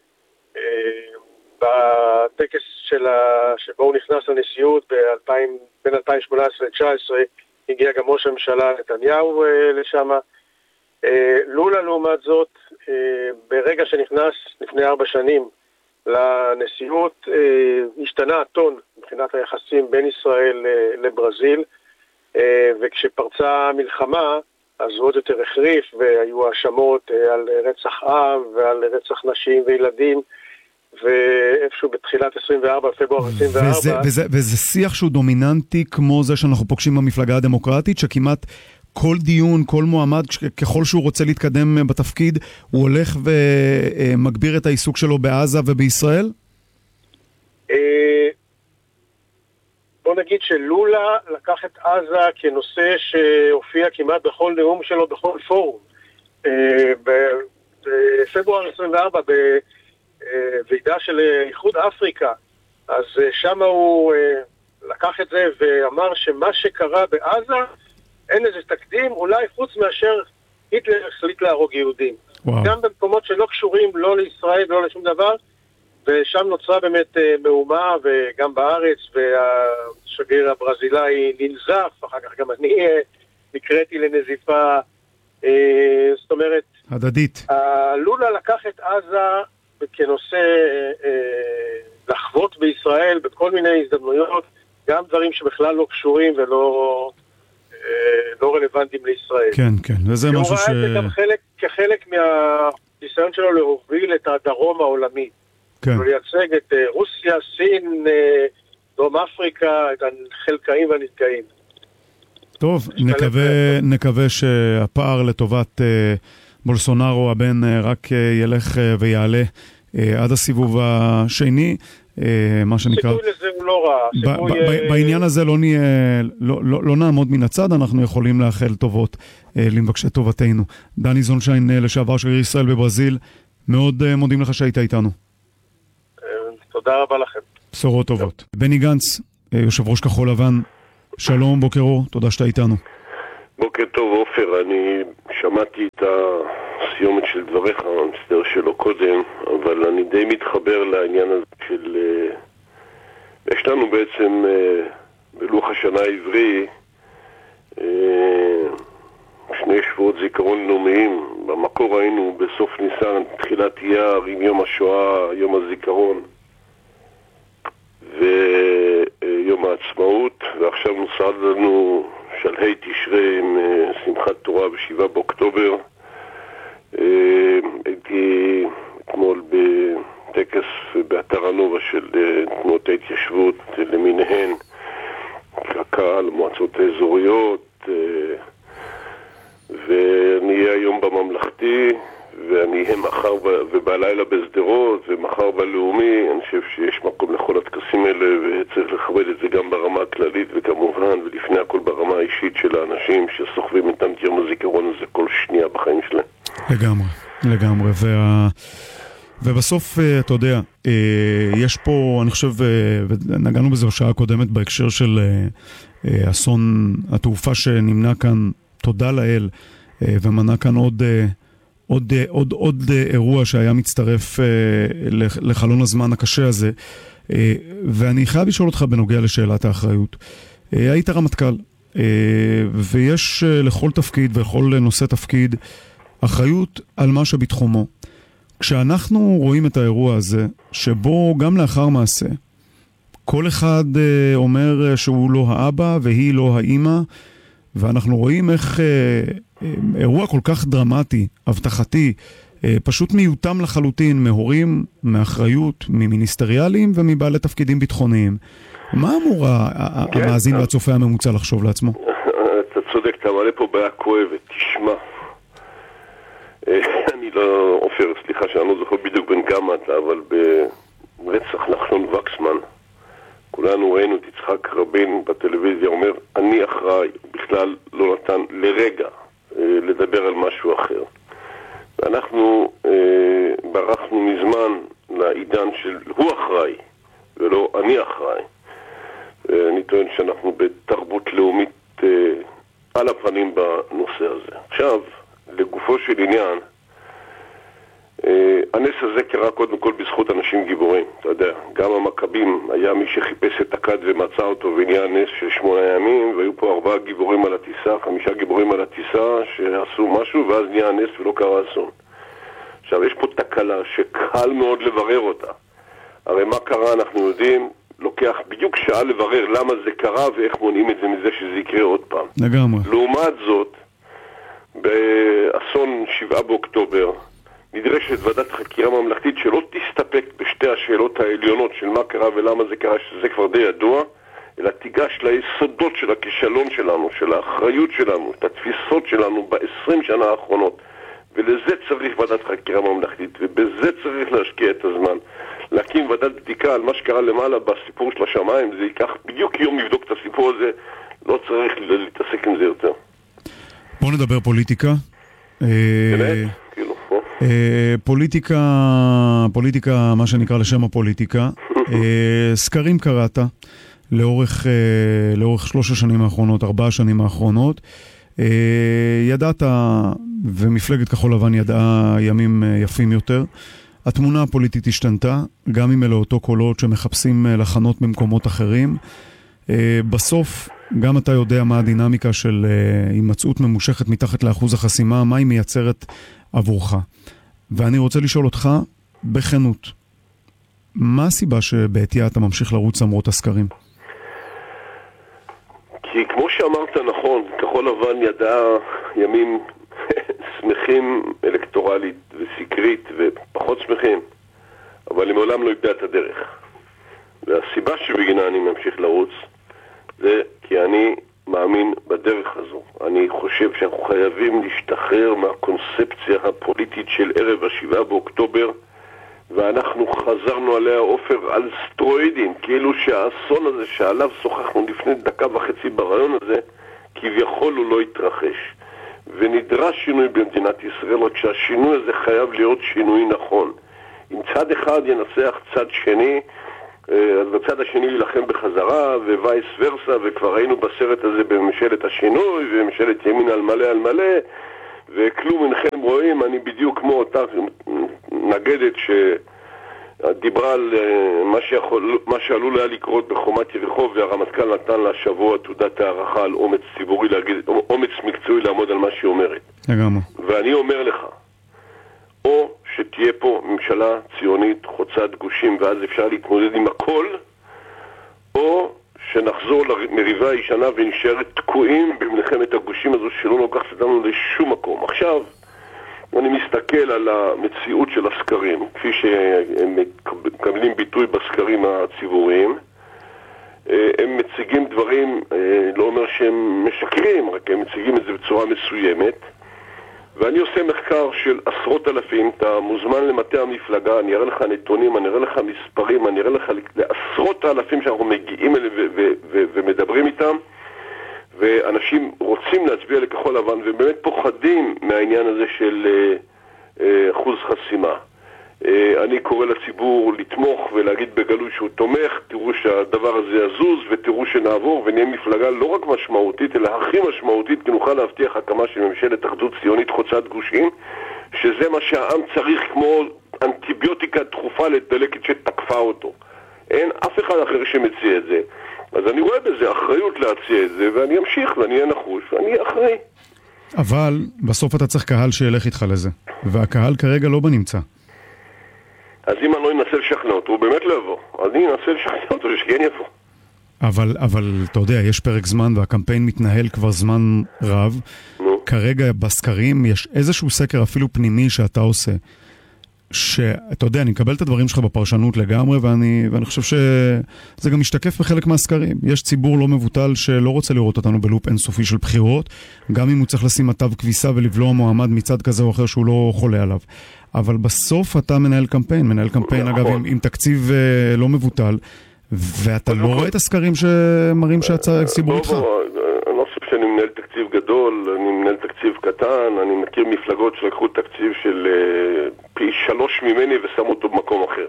בטקס שבו הוא נכנס לנשיאות בין 2018 ל-2019, הגיע גם ראש הממשלה נתניהו לשם. לולה לעומת זאת, ברגע שנכנס לפני 4 שנים לנשיאות, השתנה הטון מבחינת היחסים בין ישראל לברזיל, וכשפרצה מלחמה, אז הוא עוד יותר החריף, והיו האשמות על רצח עם ועל רצח נשים וילדים, ואיפשהו בתחילת 24, פברואר 24. וזה שיח שהוא דומיננטי כמו זה שאנחנו פוגשים במפלגה הדמוקרטית, שכמעט כל דיון, כל מועמד, ככל שהוא רוצה להתקדם בתפקיד, הוא הולך ומגביר את העיסוק שלו בעזה ובישראל? בוא נגיד שלולה לקח את עזה כנושא שהופיע כמעט בכל נאום שלו, בכל פורום. בפברואר 24, בוועידה של איחוד אפריקה, אז שם הוא לקח את זה ואמר שמה שקרה בעזה, אין איזה תקדים, אולי חוץ מאשר היטלר החליט להרוג יהודים. וואו. גם במקומות שלא קשורים לא לישראל ולא לשום דבר, ושם נוצרה באמת מהומה, וגם בארץ, והשגריר הברזילאי ננזף, אחר כך גם אני נקראתי לנזיפה, זאת אומרת, הדדית. לולה לקח את עזה כנושא לחוות בישראל בכל מיני הזדמנויות, גם דברים שבכלל לא קשורים ולא לא רלוונטיים לישראל. כן, כן, וזה משהו ש... הוא ראה את זה גם כחלק מהניסיון שלו להוביל את הדרום העולמי. כן. ולייצג את רוסיה, סין, דרום אפריקה, את החלקאים והנתקאים. טוב, נקווה שהפער לטובת בולסונארו הבן רק ילך ויעלה עד הסיבוב השני, מה שנקרא... סיכוי לזה הוא לא רע. בעניין הזה לא נעמוד מן הצד, אנחנו יכולים לאחל טובות למבקשי טובתנו. דני זונשיין, לשעבר שגריר ישראל בברזיל, מאוד מודים לך שהיית איתנו. תודה רבה לכם. בשורות טובות. בני גנץ, יושב ראש כחול לבן, שלום, בוקר אור, תודה שאתה איתנו. בוקר טוב עופר, אני שמעתי את הסיומת של דבריך, המסדר שלו קודם, אבל אני די מתחבר לעניין הזה של... יש לנו בעצם בלוח השנה העברי שני שבועות זיכרון לאומיים. במקור היינו בסוף ניסן, תחילת אייר, עם יום השואה, יום הזיכרון ויום העצמאות, ועכשיו נוסד לנו שלהי תשרי עם שמחת תורה ב7 באוקטובר. הייתי אתמול בטקס באתר הנובה של תנועות ההתיישבות למיניהן, הקהל, מועצות האזוריות, ואני אהיה היום בממלכתי, ואני אהיה מחר ובלילה בסדרות, ומחר בלאומי. אני חושב שיש מקום לכל הטקסים האלה, וצריך לכבד את זה גם ברמה הכללית, וכמובן, ולפני הכל ברמה האישית של האנשים שסוחבים איתם את יום הזיכרון הזה כל שנייה בחיים שלהם. לגמרי. ובסוף, אתה יודע, יש פה, אני חושב, ונגענו בזה בשעה הקודמת בהקשר של אסון התעופה שנמנע כאן, תודה לאל, ומנע כאן עוד אירוע שהיה מצטרף לחלון הזמן הקשה הזה. ואני חייב לשאול אותך בנוגע לשאלת האחריות. היית רמטכ"ל, ויש לכל תפקיד ולכל נושא תפקיד אחריות על מה שבתחומו. כשאנחנו רואים את האירוע הזה, שבו גם לאחר מעשה, כל אחד אומר שהוא לא האבא והיא לא האמא, ואנחנו רואים איך אירוע כל כך דרמטי, הבטחתי, פשוט מיותם לחלוטין מהורים, מאחריות, ממיניסטריאליים ומבעלי תפקידים ביטחוניים. מה אמור המאזין והצופה הממוצע לחשוב לעצמו? אתה צודק, אתה מעלה פה בעיה כואבת, תשמע. אני לא, עופר, סליחה שאני לא זוכר בדיוק בין כמה אתה, אבל ברצח נחשון וקסמן, כולנו ראינו את יצחק רבין בטלוויזיה אומר, אני אחראי, בכלל לא נתן לרגע לדבר על משהו אחר. ואנחנו ברחנו מזמן לעידן של הוא אחראי, ולא אני אחראי. אני טוען שאנחנו בתרבות לאומית על הפנים בנושא הזה. עכשיו, לגופו של עניין, הנס הזה קרה קודם כל בזכות אנשים גיבורים. אתה יודע, גם המכבים היה מי שחיפש את הכד ומצא אותו ונהיה נס של 8 ימים, והיו פה 4 גיבורים על הטיסה, 5 גיבורים על הטיסה שעשו משהו ואז נהיה נס ולא קרה אסון. עכשיו יש פה תקלה שקל מאוד לברר אותה. הרי מה קרה אנחנו יודעים, לוקח בדיוק שעה לברר למה זה קרה ואיך מונעים את זה מזה שזה יקרה עוד פעם. לגמרי. לעומת זאת, באסון 7 באוקטובר, נדרשת ועדת חקירה ממלכתית שלא תסתפק בשתי השאלות העליונות של מה קרה ולמה זה קרה, שזה כבר די ידוע, אלא תיגש ליסודות של הכישלון שלנו, של האחריות שלנו, את התפיסות שלנו ב-20 שנה האחרונות. ולזה צריך ועדת חקירה ממלכתית, ובזה צריך להשקיע את הזמן. להקים ועדת בדיקה על מה שקרה למעלה בסיפור של השמיים, זה ייקח בדיוק יום לבדוק את הסיפור הזה, לא צריך להתעסק עם זה יותר. בואו נדבר פוליטיקה. פוליטיקה, מה שנקרא לשם הפוליטיקה. סקרים קראת לאורך 3 השנים האחרונות, 4 השנים האחרונות. ידעת, ומפלגת כחול לבן ידעה ימים יפים יותר. התמונה הפוליטית השתנתה, גם אם אלה אותו קולות שמחפשים לחנות במקומות אחרים. בסוף, גם אתה יודע מה הדינמיקה של הימצאות ממושכת מתחת לאחוז החסימה, מה היא מייצרת עבורך. ואני רוצה לשאול אותך, בכנות, מה הסיבה שבעתיה אתה ממשיך לרוץ למרות הסקרים? כי כמו שאמרת נכון, כחול לבן ידעה ימים שמחים אלקטורלית וסקרית ופחות שמחים, אבל היא מעולם לא איבדה את הדרך. והסיבה שבגינה אני ממשיך לרוץ זה כי אני מאמין בדרך הזו. אני חושב שאנחנו חייבים להשתחרר מהקונספציה הפוליטית של ערב 7 באוקטובר, ואנחנו חזרנו עליה עופר על סטרואידים, כאילו שהאסון הזה שעליו שוחחנו לפני 1.5 דקות ברעיון הזה, כביכול הוא לא התרחש. ונדרש שינוי במדינת ישראל, רק שהשינוי הזה חייב להיות שינוי נכון. אם צד אחד ינצח צד שני, אז בצד השני ילחם בחזרה, ווייס ורסה, וכבר היינו בסרט הזה בממשלת השינוי, וממשלת ימין על מלא על מלא, וכלום אינכם רואים. אני בדיוק כמו אותה נגדת שדיברה על מה שעלול היה לקרות בחומת יריחו, והרמטכ"ל נתן לה שבוע תעודת הערכה על אומץ ציבורי, אומץ מקצועי לעמוד על מה שהיא אומרת. לגמרי. ואני אומר לך, או שתהיה פה ממשלה ציונית חוצת גושים ואז אפשר להתמודד עם הכל, או שנחזור למריבה הישנה ונשאר תקועים במלחמת הגושים הזו שלא לוקחת אותנו לשום מקום. עכשיו אני מסתכל על המציאות של הסקרים כפי שהם מקבלים ביטוי בסקרים הציבוריים. הם מציגים דברים, לא אומר שהם משקרים, רק הם מציגים את זה בצורה מסוימת, ואני עושה מחקר של עשרות אלפים. אתה מוזמן למטה המפלגה, אני אראה לך נתונים, אני אראה לך מספרים, אני אראה לך לעשרות האלפים שאנחנו מגיעים אליהם ומדברים איתם, ואנשים רוצים להצביע לכחול לבן ובאמת פוחדים מהעניין הזה של אחוז חסימה. אני קורא לציבור לתמוך ולהגיד בגלוי שהוא תומך. תראו שהדבר הזה יזוז ותראו שנעבור ונהיה מפלגה לא רק משמעותית אלא הכי משמעותית, כי נוכל להבטיח הקמה של ממשלת אחדות ציונית חוצת גושים, שזה מה שהעם צריך כמו אנטיביוטיקה דחופה לדלקת שתקפה אותו. אין אף אחד אחר שמציע את זה. אז אני רואה בזה אחריות להציע את זה, ואני אמשיך ואני אהיה נחוש ואני אהיה אחראי. אבל בסוף אתה צריך קהל שילך איתך לזה, והקהל כרגע לא בנמצא. אז אם אני לא אנסה לשכנע אותו, הוא באמת לא יבוא. אני אנסה לשכנע אותו שכן יבוא. אבל אתה יודע, יש פרק זמן והקמפיין מתנהל כבר זמן רב. כרגע בסקרים יש איזשהו סקר אפילו פנימי שאתה עושה, שאתה יודע, אני מקבל את הדברים שלך בפרשנות לגמרי, ואני חושב שזה גם משתקף בחלק מהסקרים. יש ציבור לא מבוטל שלא רוצה לראות אותנו בלופ אינסופי של בחירות, גם אם הוא צריך לשים מטב כביסה ולבלוע מועמד מצד כזה או אחר שהוא לא חולה עליו. אבל בסוף אתה מנהל קמפיין אגב עם תקציב לא מבוטל, ואתה לא רואה את הסקרים שמראים שהציבור איתך. אני לא חושב שאני מנהל תקציב גדול, אני מנהל תקציב קטן. אני מכיר מפלגות שלקחו תקציב של פי 3 ממני ושמו אותו במקום אחר.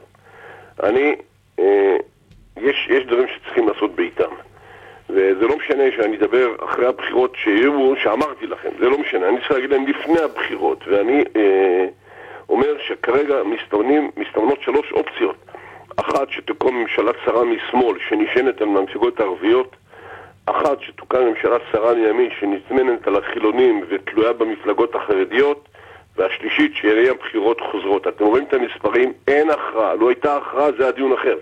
יש דברים שצריכים לעשות בעיתם, וזה לא משנה שאני אדבר אחרי הבחירות שאמרתי לכם, זה לא משנה, אני צריך להגיד להם לפני הבחירות. ואני אומר שכרגע מסתמנות 3 אופציות. אחת, שתקום ממשלה צרה משמאל שנשענת על המפלגות הערביות. אחת, שתוקם ממשלה צרה מימין שנטמנת על החילונים ותלויה במפלגות החרדיות. והשלישית, שיהיה בחירות חוזרות. אתם רואים את המספרים, אין הכרעה. לא הייתה הכרעה, זה הדיון אחר.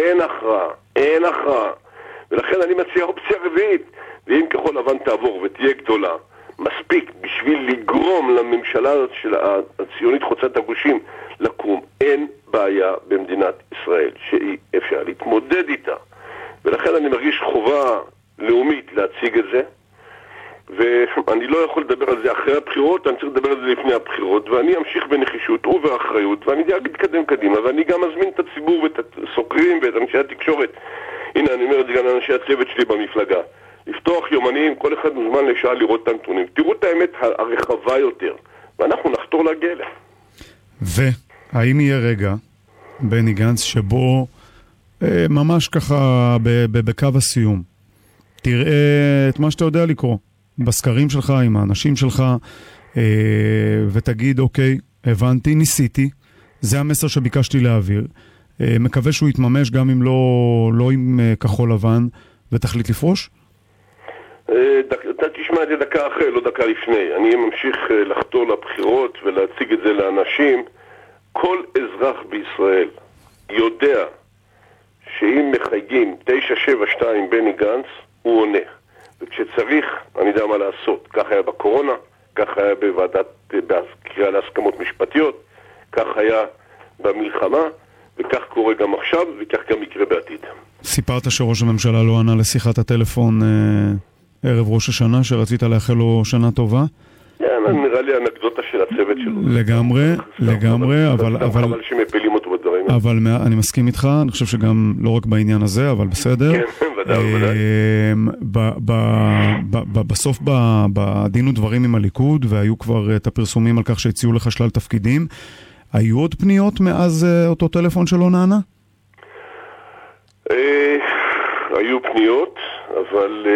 אין הכרעה. ולכן אני מציע אופציה רביעית. ואם כחול לבן תעבור ותהיה גדולה, מספיק בשביל לגרום לממשלה של הציונית חוצת הגושים לקום. אין בעיה במדינת ישראל שאי אפשר להתמודד איתה. ולכן אני מרגיש חובה לאומית להציג את זה. ואני לא יכול לדבר על זה אחרי הבחירות, אני צריך לדבר על זה לפני הבחירות, ואני אמשיך בנחישות ובאחריות, ואני אתקדם קדימה, ואני גם אזמין את הציבור ואת הסוקרים ואת אנשי התקשורת. הנה, אני אומר את זה גם לאנשי הצוות שלי במפלגה. לפתוח יומנים, כל אחד מוזמן לשעה לראות את הנתונים. תראו את האמת הרחבה יותר, ואנחנו נחתור להגיע אליה. והאם יהיה רגע, בני גנץ, שבו ממש ככה בקו הסיום, תראה את מה שאתה יודע לקרוא בסקרים שלך, עם האנשים שלך, ותגיד, אוקיי, הבנתי, ניסיתי, זה המסר שביקשתי להעביר, מקווה שהוא יתממש גם אם לא עם כחול לבן, ותחליט לפרוש? אתה תשמע את זה דקה אחרי, לא דקה לפני. אני ממשיך לחתור לבחירות ולהציג את זה לאנשים. כל אזרח בישראל יודע שאם מחייגים 972 בני גנץ, הוא עונה. וכשצריך, אני יודע מה לעשות. כך היה בקורונה, כך היה בקריאה להסכמות משפטיות, כך היה במלחמה, וכך קורה גם עכשיו, וכך גם יקרה בעתיד. סיפרת שראש הממשלה לא ענה לשיחת הטלפון ערב ראש השנה, שרצית לאחל לו שנה טובה? כן, נראה לי אנקדוטה של הצוות שלו. לגמרי, אבל שמפילים אותו בדברים. אבל אני מסכים איתך, אני חושב שגם לא רק בעניין הזה, אבל בסדר. כן, בסוף בדין ודברים עם הליכוד, והיו כבר את הפרסומים על כך שהציעו לך שלל תפקידים, היו עוד פניות מאז אותו טלפון שלא נענה? היו פניות, אבל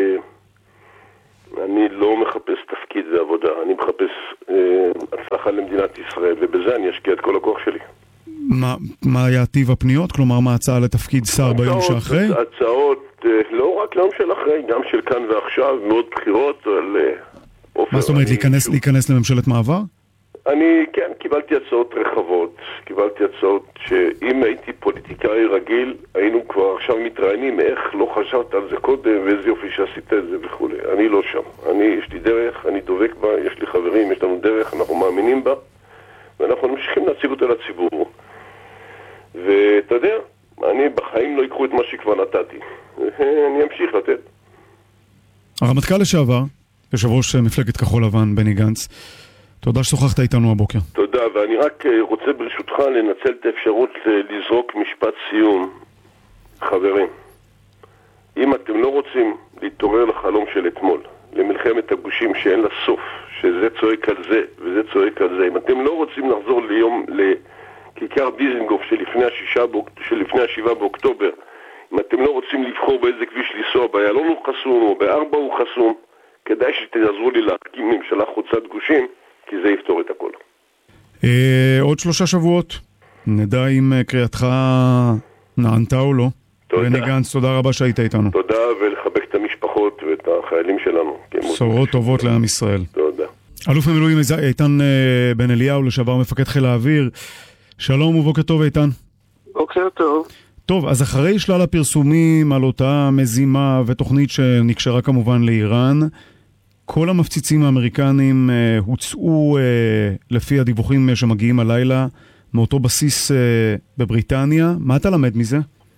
אני לא מחפש תפקיד ועבודה, אני מחפש הצלחה למדינת ישראל, ובזה אני אשקיע את כל הכוח שלי. מה היה טיב הפניות? כלומר, מה הצעה לתפקיד שר ביום שאחרי? הצעות, לא רק ליום של אחרי, גם של כאן ועכשיו, מאוד בחירות על אופן. מה זאת אומרת, להיכנס לממשלת מעבר? אני, כן, קיבלתי הצעות רחבות, קיבלתי הצעות שאם הייתי פוליטיקאי רגיל, היינו כבר עכשיו מתראיינים איך לא חשבת על זה קודם, ואיזה יופי שעשית את זה וכו'. אני לא שם. יש לי דרך, אני דובק בה, יש לי חברים, יש לנו דרך, אנחנו מאמינים בה, ואנחנו ממשיכים להציג אותה לציבור. ואתה יודע, אני בחיים לא אקחו את מה שכבר נתתי. אני אמשיך לתת. הרמטכ"ל לשעבר, יושב ראש מפלגת כחול לבן, בני גנץ, תודה ששוחחת איתנו הבוקר. תודה, ואני רק רוצה ברשותך לנצל את האפשרות לזרוק משפט סיום. חברים, אם אתם לא רוצים להתעורר לחלום של אתמול, למלחמת הגושים שאין לה סוף, שזה צועק על זה וזה צועק על זה, אם אתם לא רוצים לחזור לכיכר דיזנגוף שלפני ה-7 באוקטובר, אם אתם לא רוצים לבחור באיזה כביש לנסוע, באיילון הוא חסום או בארבע הוא חסום, כדאי שתעזרו לי להקים ממשלה חוצת גושים, כי זה יפתור את הכל. עוד 3 שבועות נדע אם קריאתך נענתה או לא. בני גנץ, תודה רבה שהיית איתנו. תודה, ולחבק את המשפחות ואת החיילים שלנו. בשורות טובות לעם ישראל. תודה. אלוף המילואים איתן בן אליהו, לשעבר מפקד חיל האוויר. שלום ובוקר טוב איתן. בוקר טוב. טוב, אז אחרי שלל הפרסומים על אותה מזימה ותוכנית שנקשרה כמובן לאיראן, כל המפציצים האמריקנים הוצאו לפי הדיווחים שמגיעים הלילה מאותו בסיס בבריטניה. מה אתה למד מזה?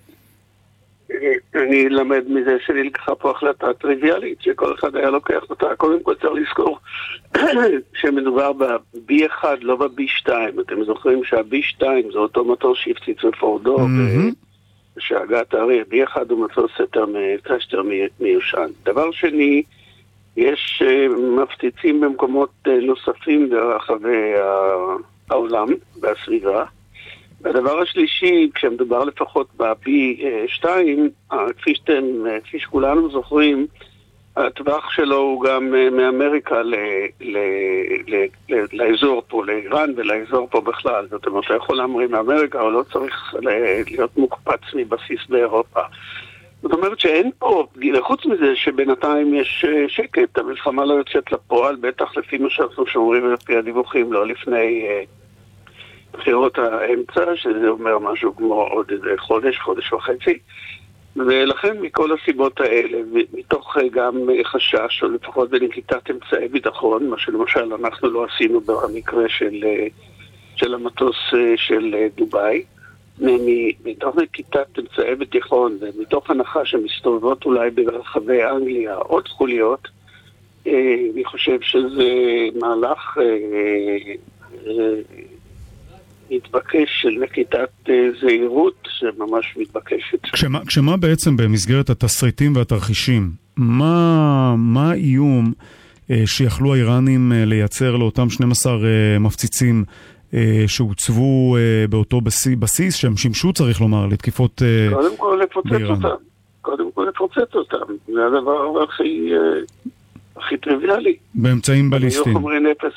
אני למד מזה שנלקחה פה החלטה טריוויאלית שכל אחד היה לוקח אותה. קודם כל צריך לזכור שמדובר ב-B1 לא ב-B2. אתם זוכרים שה-B2 זה אותו מטוס שהפציץ בפורדו ושהגעת הרי B1 הוא מטוס יותר מיושן. דבר שני, יש מפציצים במקומות נוספים ברחבי העולם והסביבה. והדבר השלישי, כשמדובר לפחות ב-B2, כפי שכולנו זוכרים, הטווח שלו הוא גם מאמריקה לאזור פה, לאיראן ולאזור פה בכלל. זאת אומרת, אתה יכול להמריא מאמריקה, או לא צריך להיות מוקפץ מבסיס באירופה. זאת אומרת שאין פה, חוץ מזה שבינתיים יש שקט, המלחמה לא יוצאת לפועל, בטח לפי מה שאנחנו שומרים ולפי הדיווחים, לא לפני בחירות האמצע, שזה אומר משהו כמו עוד איזה חודש וחצי, ולכן מכל הסיבות האלה, מתוך גם חשש, או לפחות בנקיטת אמצעי ביטחון, מה שלמשל אנחנו לא עשינו במקרה של המטוס של דוביי, מתוך נקיטת אמצעי ביטחון ומתוך הנחה שמסתובבות אולי ברחבי אנגליה עוד חוליות, אני חושב שזה מהלך מתבקש של נקיטת זהירות שממש מתבקשת. כשמה בעצם במסגרת התסריטים והתרחישים, מה האיום שיכלו האיראנים לייצר לאותם 12 מפציצים שהוצבו באותו בסיס, שהם שימשו, צריך לומר, לתקיפות באיראן? קודם כל לפוצץ אותם. זה הדבר הכי טריוויאלי. באמצעים בליסטיים. היו חומרי נפץ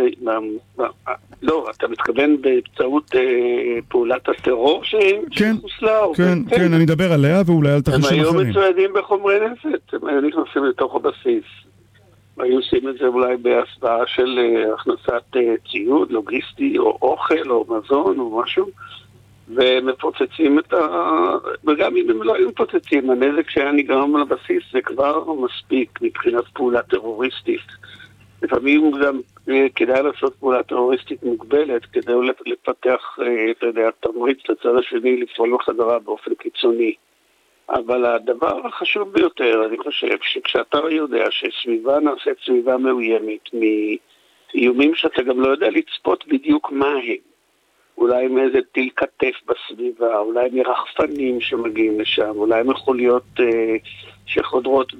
לא, אתה מתכוון באמצעות פעולת הטרור שחוסלה? כן, אני אדבר עליה ואולי על תרחישים אחרים. הם היו מצוידים בחומרי נפץ, הם היו נכנסים לתוך הבסיס. היו עושים את זה אולי בהסבעה של הכנסת ציוד, לוגיסטי, או אוכל, או מזון, או משהו, ומפוצצים וגם אם הם לא היו מפוצצים, הנזק שהיה נגרם על הבסיס זה כבר מספיק מבחינת פעולה טרוריסטית. לפעמים גם כדאי לעשות פעולה טרוריסטית מוגבלת, כדי לפתח, אתה יודע, תמריץ לצד השני לפעול בחזרה באופן קיצוני. אבל הדבר החשוב ביותר, אני חושב, שכשאתה יודע שסביבה נעשית סביבה מאוימת מאיומים שאתה גם לא יודע לצפות בדיוק מה הם. אולי מאיזה טיל כתף בסביבה, אולי מרחפנים שמגיעים לשם, אולי מחוליות שחודרות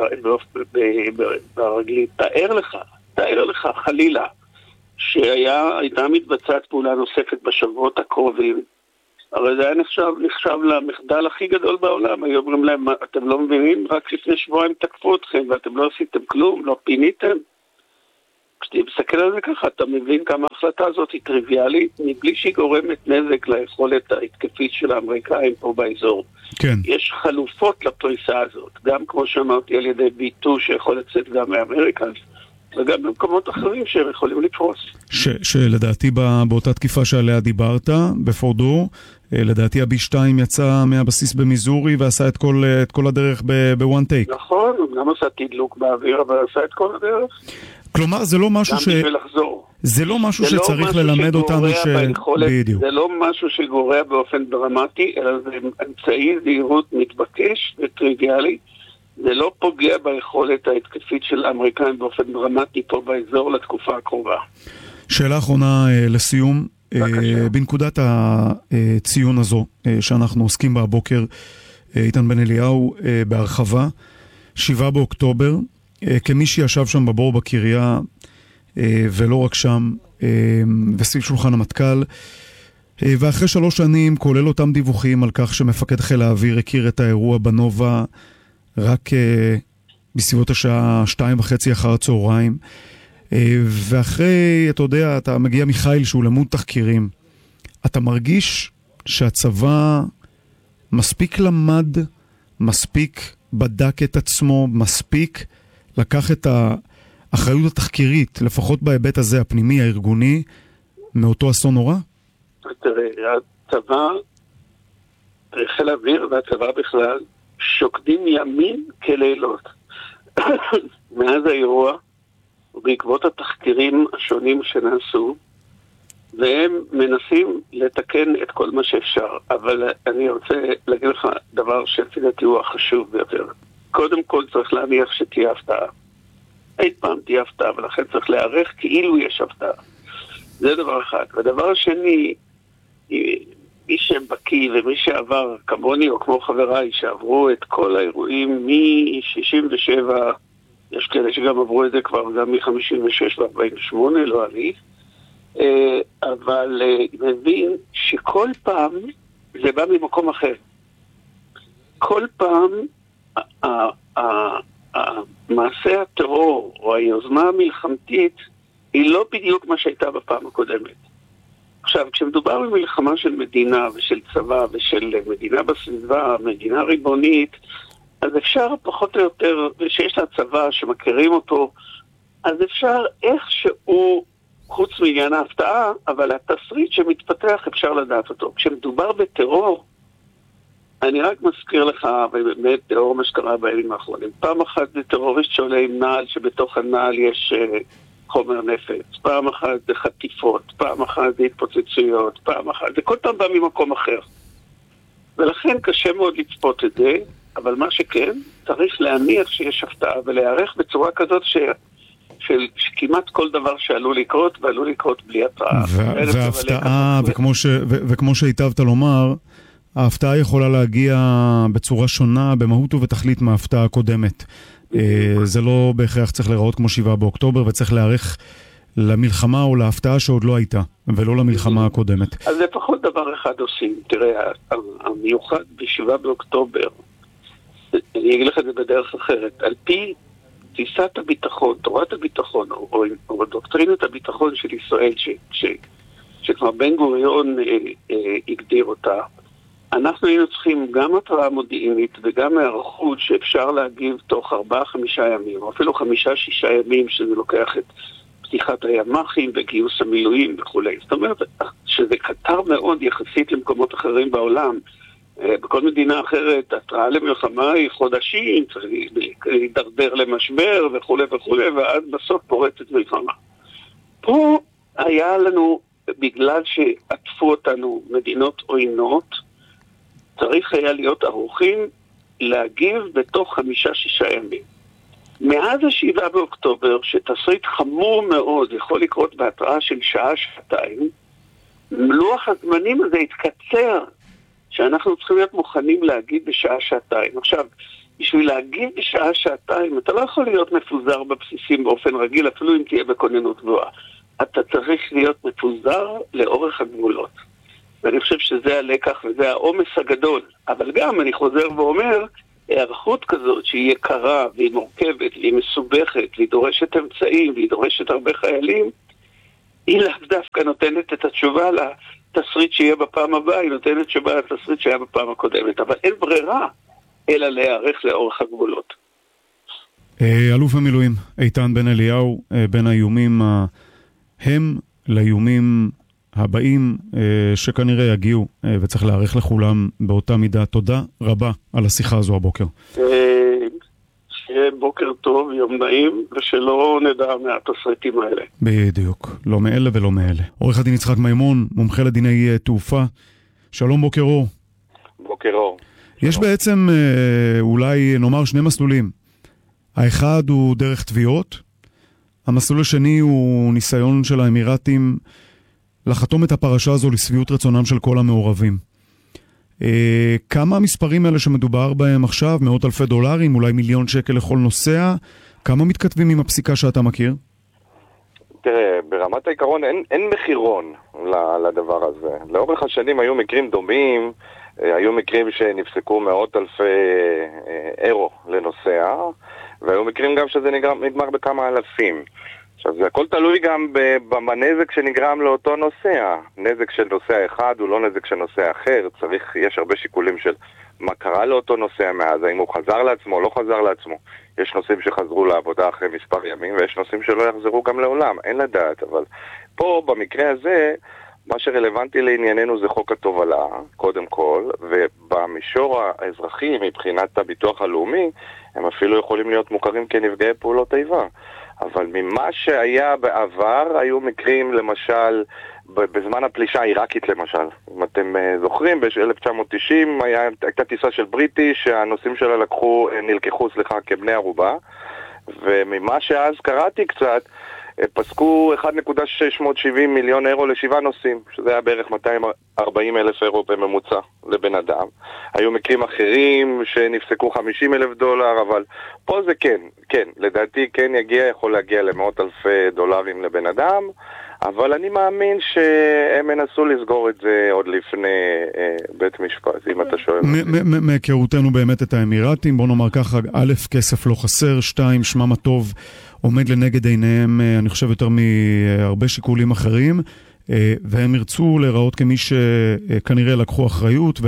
ברגלית. תאר לך חלילה שהייתה מתבצעת פעולה נוספת בשבועות הקרובים, הרי זה היה נחשב למחדל הכי גדול בעולם. היו אומרים להם, אתם לא מבינים? רק לפני שבועיים תקפו אתכם ואתם לא עשיתם כלום, לא פיניתם. כשאתה מסתכל על זה ככה, אתה מבין כמה ההחלטה הזאת היא טריוויאלית, מבלי שהיא גורמת נזק ליכולת ההתקפית של האמריקאים פה באזור. כן. יש חלופות לפריסה הזאת, גם כמו שאמרתי על ידי ביטו שיכול לצאת גם מאמריקה, וגם במקומות אחרים שהם יכולים לפרוס. שלדעתי באותה תקיפה שעליה דיברת, בפורדו, לדעתי ה-B2 יצא מהבסיס במיזורי ועשה את כל הדרך בוואן טייק. נכון, הוא גם עשה תדלוק באוויר, אבל עשה את כל הדרך. כלומר, זה לא משהו זה לא משהו שצריך ללמד אותנו בדיוק. זה לא משהו שגורע באופן דרמטי, אלא זה אמצעי זהירות מתבקש וטריוויאלי. זה לא פוגע ביכולת ההתקפית של האמריקאים באופן דרמטי פה באזור לתקופה הקרובה. שאלה אחרונה לסיום. בנקודת הציון הזו שאנחנו עוסקים בה הבוקר, איתן בן אליהו בהרחבה, 7 באוקטובר, כמי שישב שם בבור בקריה, ולא רק שם, וסביב שולחן המטכ"ל, ואחרי 3 שנים, כולל אותם דיווחים על כך שמפקד חיל האוויר הכיר את האירוע בנובה, רק בסביבות השעה 2:30 אחר הצהריים, ואחרי, אתה יודע, אתה מגיע מחיל שהוא למוד תחקירים, אתה מרגיש שהצבא מספיק למד, מספיק בדק את עצמו, מספיק לקח את האחריות התחקירית, לפחות בהיבט הזה הפנימי, הארגוני, מאותו אסון נורא? תראה, הצבא, חיל האוויר והצבא בכלל, שוקדים ימים כלילות. מאז האירוע, בעקבות התחקירים השונים שנעשו, והם מנסים לתקן את כל מה שאפשר. אבל אני רוצה להגיד לך דבר שלדעתי הוא החשוב ביותר. קודם כל צריך להניח שתהיה הפתעה. אי פעם תהיה הפתעה, ולכן צריך להיערך כאילו יש הפתעה. זה דבר אחד. והדבר השני, מי שבקי ומי שעבר כמוני או כמו חבריי שעברו את כל האירועים מ-67, יש כאלה שגם עברו את זה כבר גם מ-56 ו-48, לא אני, אבל מבין שכל פעם זה בא ממקום אחר. כל פעם מעשה הטרור או היוזמה המלחמתית היא לא בדיוק מה שהייתה בפעם הקודמת. עכשיו, כשמדובר במלחמה של מדינה ושל צבא ושל מדינה בסביבה, מדינה ריבונית, אז אפשר פחות או יותר, ושיש לה צבא שמכירים אותו, אז אפשר איכשהו, חוץ מעניין ההפתעה, אבל התסריט שמתפתח אפשר לדעת אותו. כשמדובר בטרור, אני רק מזכיר לך, באמת טרור מה שקרה בימים האחרונים. פעם אחת זה טרוריסט שעולה עם נעל, שבתוך הנעל יש חומר נפץ, פעם אחת זה חטיפות, פעם אחת זה התפוצצויות, פעם אחת, זה כל פעם בא ממקום אחר. ולכן קשה מאוד לצפות את זה, אבל מה שכן, צריך להניח שיש הפתעה, ולהיערך בצורה כזאת שכמעט כל דבר שעלול לקרות, ועלול לקרות בלי התראה. וההפתעה, וכמו שהיטבת לומר, ההפתעה יכולה להגיע בצורה שונה, במהות ובתכלית מההפתעה הקודמת. זה לא בהכרח צריך להיראות כמו 7 באוקטובר, וצריך להיערך למלחמה או להפתעה שעוד לא הייתה, ולא למלחמה הקודמת. אז לפחות דבר אחד עושים. תראה, המיוחד ב7 באוקטובר, אני אגיד לך את זה בדרך אחרת, על פי תפיסת הביטחון, תורת הביטחון, או דוקטרינת הביטחון של ישראל, שכבר בן גוריון הגדיר אותה, אנחנו היינו צריכים גם התראה מודיעינית וגם הערכות שאפשר להגיב תוך 4-5 ימים, או אפילו 5-6 ימים, שזה לוקח את פתיחת הימ"חים וגיוס המילואים וכו'. זאת אומרת שזה קטר מאוד יחסית למקומות אחרים בעולם. בכל מדינה אחרת, התראה למלחמה היא חודשים, צריך להידרדר למשבר וכו' וכו', ואז בסוף פורצת מלחמה. פה היה לנו, בגלל שעטפו אותנו מדינות עוינות, צריך היה להיות ערוכים להגיב בתוך 5-6 ימים. מאז 7 באוקטובר, שתסריט חמור מאוד יכול לקרות בהתראה של שעה-שעתיים, לוח הזמנים הזה התקצר, שאנחנו צריכים להיות מוכנים להגיד בשעה-שעתיים. עכשיו, בשביל להגיד בשעה-שעתיים, אתה לא יכול להיות מפוזר בבסיסים באופן רגיל, אפילו אם תהיה בכוננות גבוהה. אתה צריך להיות מפוזר לאורך הגבולות. ואני חושב שזה הלקח וזה העומס הגדול. אבל גם, אני חוזר ואומר, הערכות כזאת שהיא יקרה והיא מורכבת והיא מסובכת והיא דורשת אמצעים והיא דורשת הרבה חיילים, היא לאו דווקא נותנת את התשובה לתסריט שיהיה בפעם הבאה, היא נותנת תשובה לתסריט שהיה בפעם הקודמת. אבל אין ברירה אלא להיערך לאורך הגבולות. אלוף המילואים איתן בן אליהו, בין האיומים הם לאיומים הבאים שכנראה יגיעו, וצריך להערך לכולם באותה מידה. תודה רבה על השיחה הזו הבוקר. שיהיה בוקר טוב, יום נעים, ושלא נדע מהתסריטים האלה. בדיוק, לא מאלה ולא מאלה. עורך הדין יצחק מימון, מומחה לדיני תעופה. שלום, בוקר אור. בוקר אור. יש בעצם אולי נאמר שני מסלולים. האחד הוא דרך תביעות, המסלול השני הוא ניסיון של האמירתים לחתום את הפרשה הזו לשביעות רצונם של כל המעורבים. כמה המספרים האלה שמדובר בהם עכשיו, מאות אלפי דולרים, אולי מיליון שקל לכל נוסע, כמה מתכתבים עם הפסיקה שאתה מכיר? תראה, ברמת העיקרון אין מחירון לדבר הזה. לאורך השנים היו מקרים דומים, היו מקרים שנפסקו מאות אלפי אירו לנוסע, והיו מקרים גם שזה נגמר בכמה אלפים. עכשיו, זה הכל תלוי גם בנזק שנגרם לאותו נוסע. נזק של נוסע אחד הוא לא נזק של נוסע אחר. יש הרבה שיקולים של מה קרה לאותו נוסע מאז, האם הוא חזר לעצמו או לא חזר לעצמו. יש נוסעים שחזרו לעבודה אחרי מספר ימים, ויש נוסעים שלא יחזרו גם לעולם. אין לדעת, אבל פה, במקרה הזה, מה שרלוונטי לענייננו זה חוק התובלה, קודם כל, ובמישור האזרחי, מבחינת הביטוח הלאומי, הם אפילו יכולים להיות מוכרים כנפגעי פעולות איבה. אבל ממה שהיה בעבר, היו מקרים, למשל, בזמן הפלישה העיראקית למשל. אם אתם זוכרים, ב-1990 הייתה טיסה של בריטי שהנוסעים שלה נלקחו כבני ערובה, וממה שאז קראתי קצת, פסקו 1.670 מיליון אירו ל7 נוסעים, שזה היה בערך 240,000 אירו בממוצע לבן אדם. היו מקרים אחרים שנפסקו 50,000 דולר, אבל פה זה כן, לדעתי כן יכול להגיע למאות אלפי דולרים לבן אדם, אבל אני מאמין שהם ינסו לסגור את זה עוד לפני בית משפט, אם אתה שואל. מהיכרותנו באמת את האמירתים, בוא נאמר ככה, א', כסף לא חסר, 2, שמם הטוב עומד לנגד עיניהם, אני חושב יותר מהרבה שיקולים אחרים, והם ירצו להיראות כמי שכנראה לקחו אחריות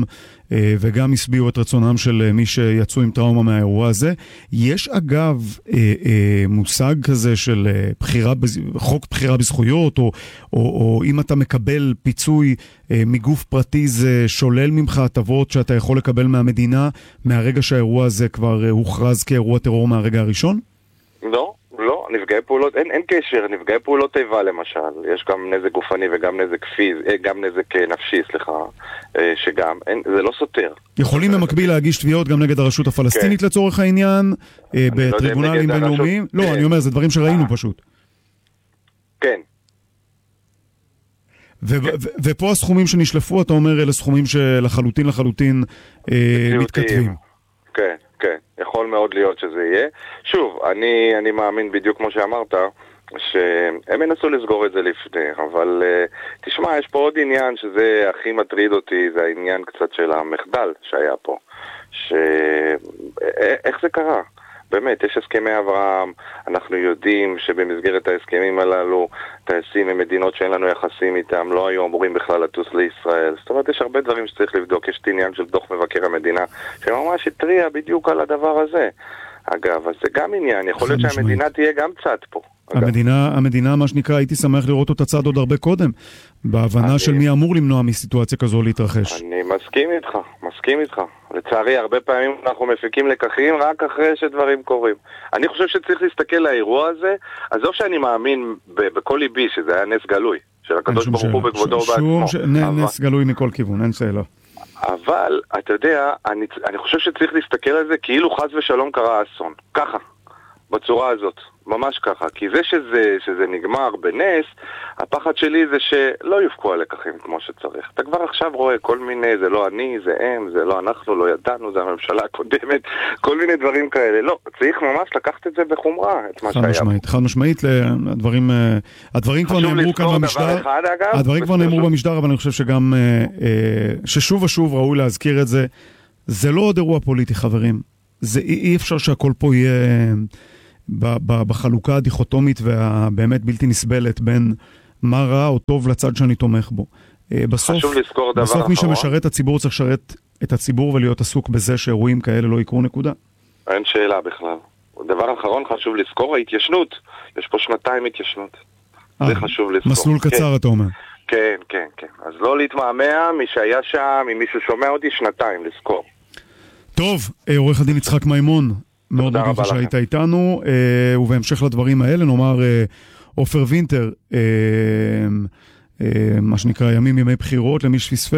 וגם הסביעו את רצונם של מי שיצאו עם טראומה מהאירוע הזה. יש אגב מושג כזה של חוק בחירה בזכויות, או אם אתה מקבל פיצוי מגוף פרטי, זה שולל ממך הטבות שאתה יכול לקבל מהמדינה מהרגע שהאירוע הזה כבר הוכרז כאירוע טרור מהרגע הראשון? לא, נפגעי פעולות, אין קשר, נפגעי פעולות איבה למשל, יש גם נזק גופני וגם נזק גם נזק נפשי, שגם, זה לא סותר. יכולים במקביל להגיש תביעות גם נגד הרשות הפלסטינית לצורך העניין, בטריבונלים בינלאומיים? לא, אני אומר, זה דברים שראינו פשוט. כן. ופה הסכומים שנשלפו, אתה אומר, אלה סכומים שלחלוטין מתכתבים. כן. כן, יכול מאוד להיות שזה יהיה. שוב, אני מאמין בדיוק כמו שאמרת, שהם ינסו לסגור את זה לפני, אבל תשמע, יש פה עוד עניין שזה הכי מטריד אותי, זה העניין קצת של המחדל שהיה פה. איך זה קרה? באמת, יש הסכמי אברהם, אנחנו יודעים שבמסגרת ההסכמים הללו, טייסים ממדינות שאין לנו יחסים איתם, לא היו אמורים בכלל לטוס לישראל. זאת אומרת, יש הרבה דברים שצריך לבדוק, יש עניין של דוח מבקר המדינה, שממש התריע בדיוק על הדבר הזה. אגב, אז זה גם עניין, יכול להיות שהמדינה תהיה גם צד פה. המדינה, מה שנקרא, הייתי שמח לראות אותה צד עוד הרבה קודם, בהבנה של מי אמור למנוע מסיטואציה כזו להתרחש. אני מסכים איתך. לצערי, הרבה פעמים אנחנו מפיקים לקחים רק אחרי שדברים קורים. אני חושב שצריך להסתכל לאירוע הזה, עזוב שאני מאמין בכל ליבי שזה היה נס גלוי, של הקדוש ברוך הוא בכבודו ובעצמו. נס גלוי מכל כיוון, אין שאלה. אבל, אתה יודע, אני חושב שצריך להסתכל על זה כאילו חס ושלום קרה אסון. ככה. בצורה הזאת, ממש ככה. כי זה שזה נגמר בנס, הפחד שלי זה שלא יופקו הלקחים כמו שצריך. אתה כבר עכשיו רואה כל מיני, זה לא אני, זה הם, זה לא אנחנו, לא ידענו, זה הממשלה הקודמת, כל מיני דברים כאלה. לא, צריך ממש לקחת את זה בחומרה, את מה שהיה. חד משמעית, הדברים כבר נאמרו כאן במשדר. הדברים כבר נאמרו במשדר, אבל אני חושב שגם, ששוב ושוב ראוי להזכיר את זה, זה לא עוד אירוע פוליטי, חברים. אי אפשר שהכל פה יהיה בחלוקה הדיכוטומית והבאמת בלתי נסבלת בין מה רע או טוב לצד שאני תומך בו. בסוף מי שמשרת את הציבור צריך לשרת את הציבור ולהיות עסוק בזה שאירועים כאלה לא יקרו, נקודה. אין שאלה בכלל. דבר אחרון חשוב לזכור, ההתיישנות. יש פה 2 התיישנות. זה חשוב לזכור. מסלול קצר אתה אומר. כן. אז לא להתמהמה, מי שהיה שם, מי ששומע אותי 2 לזכור. טוב, עורך הדין יצחק מימון, מאוד מודה לך שהיית איתנו, ובהמשך לדברים האלה נאמר עופר וינטר, מה שנקרא ימי בחירות למי שפספס.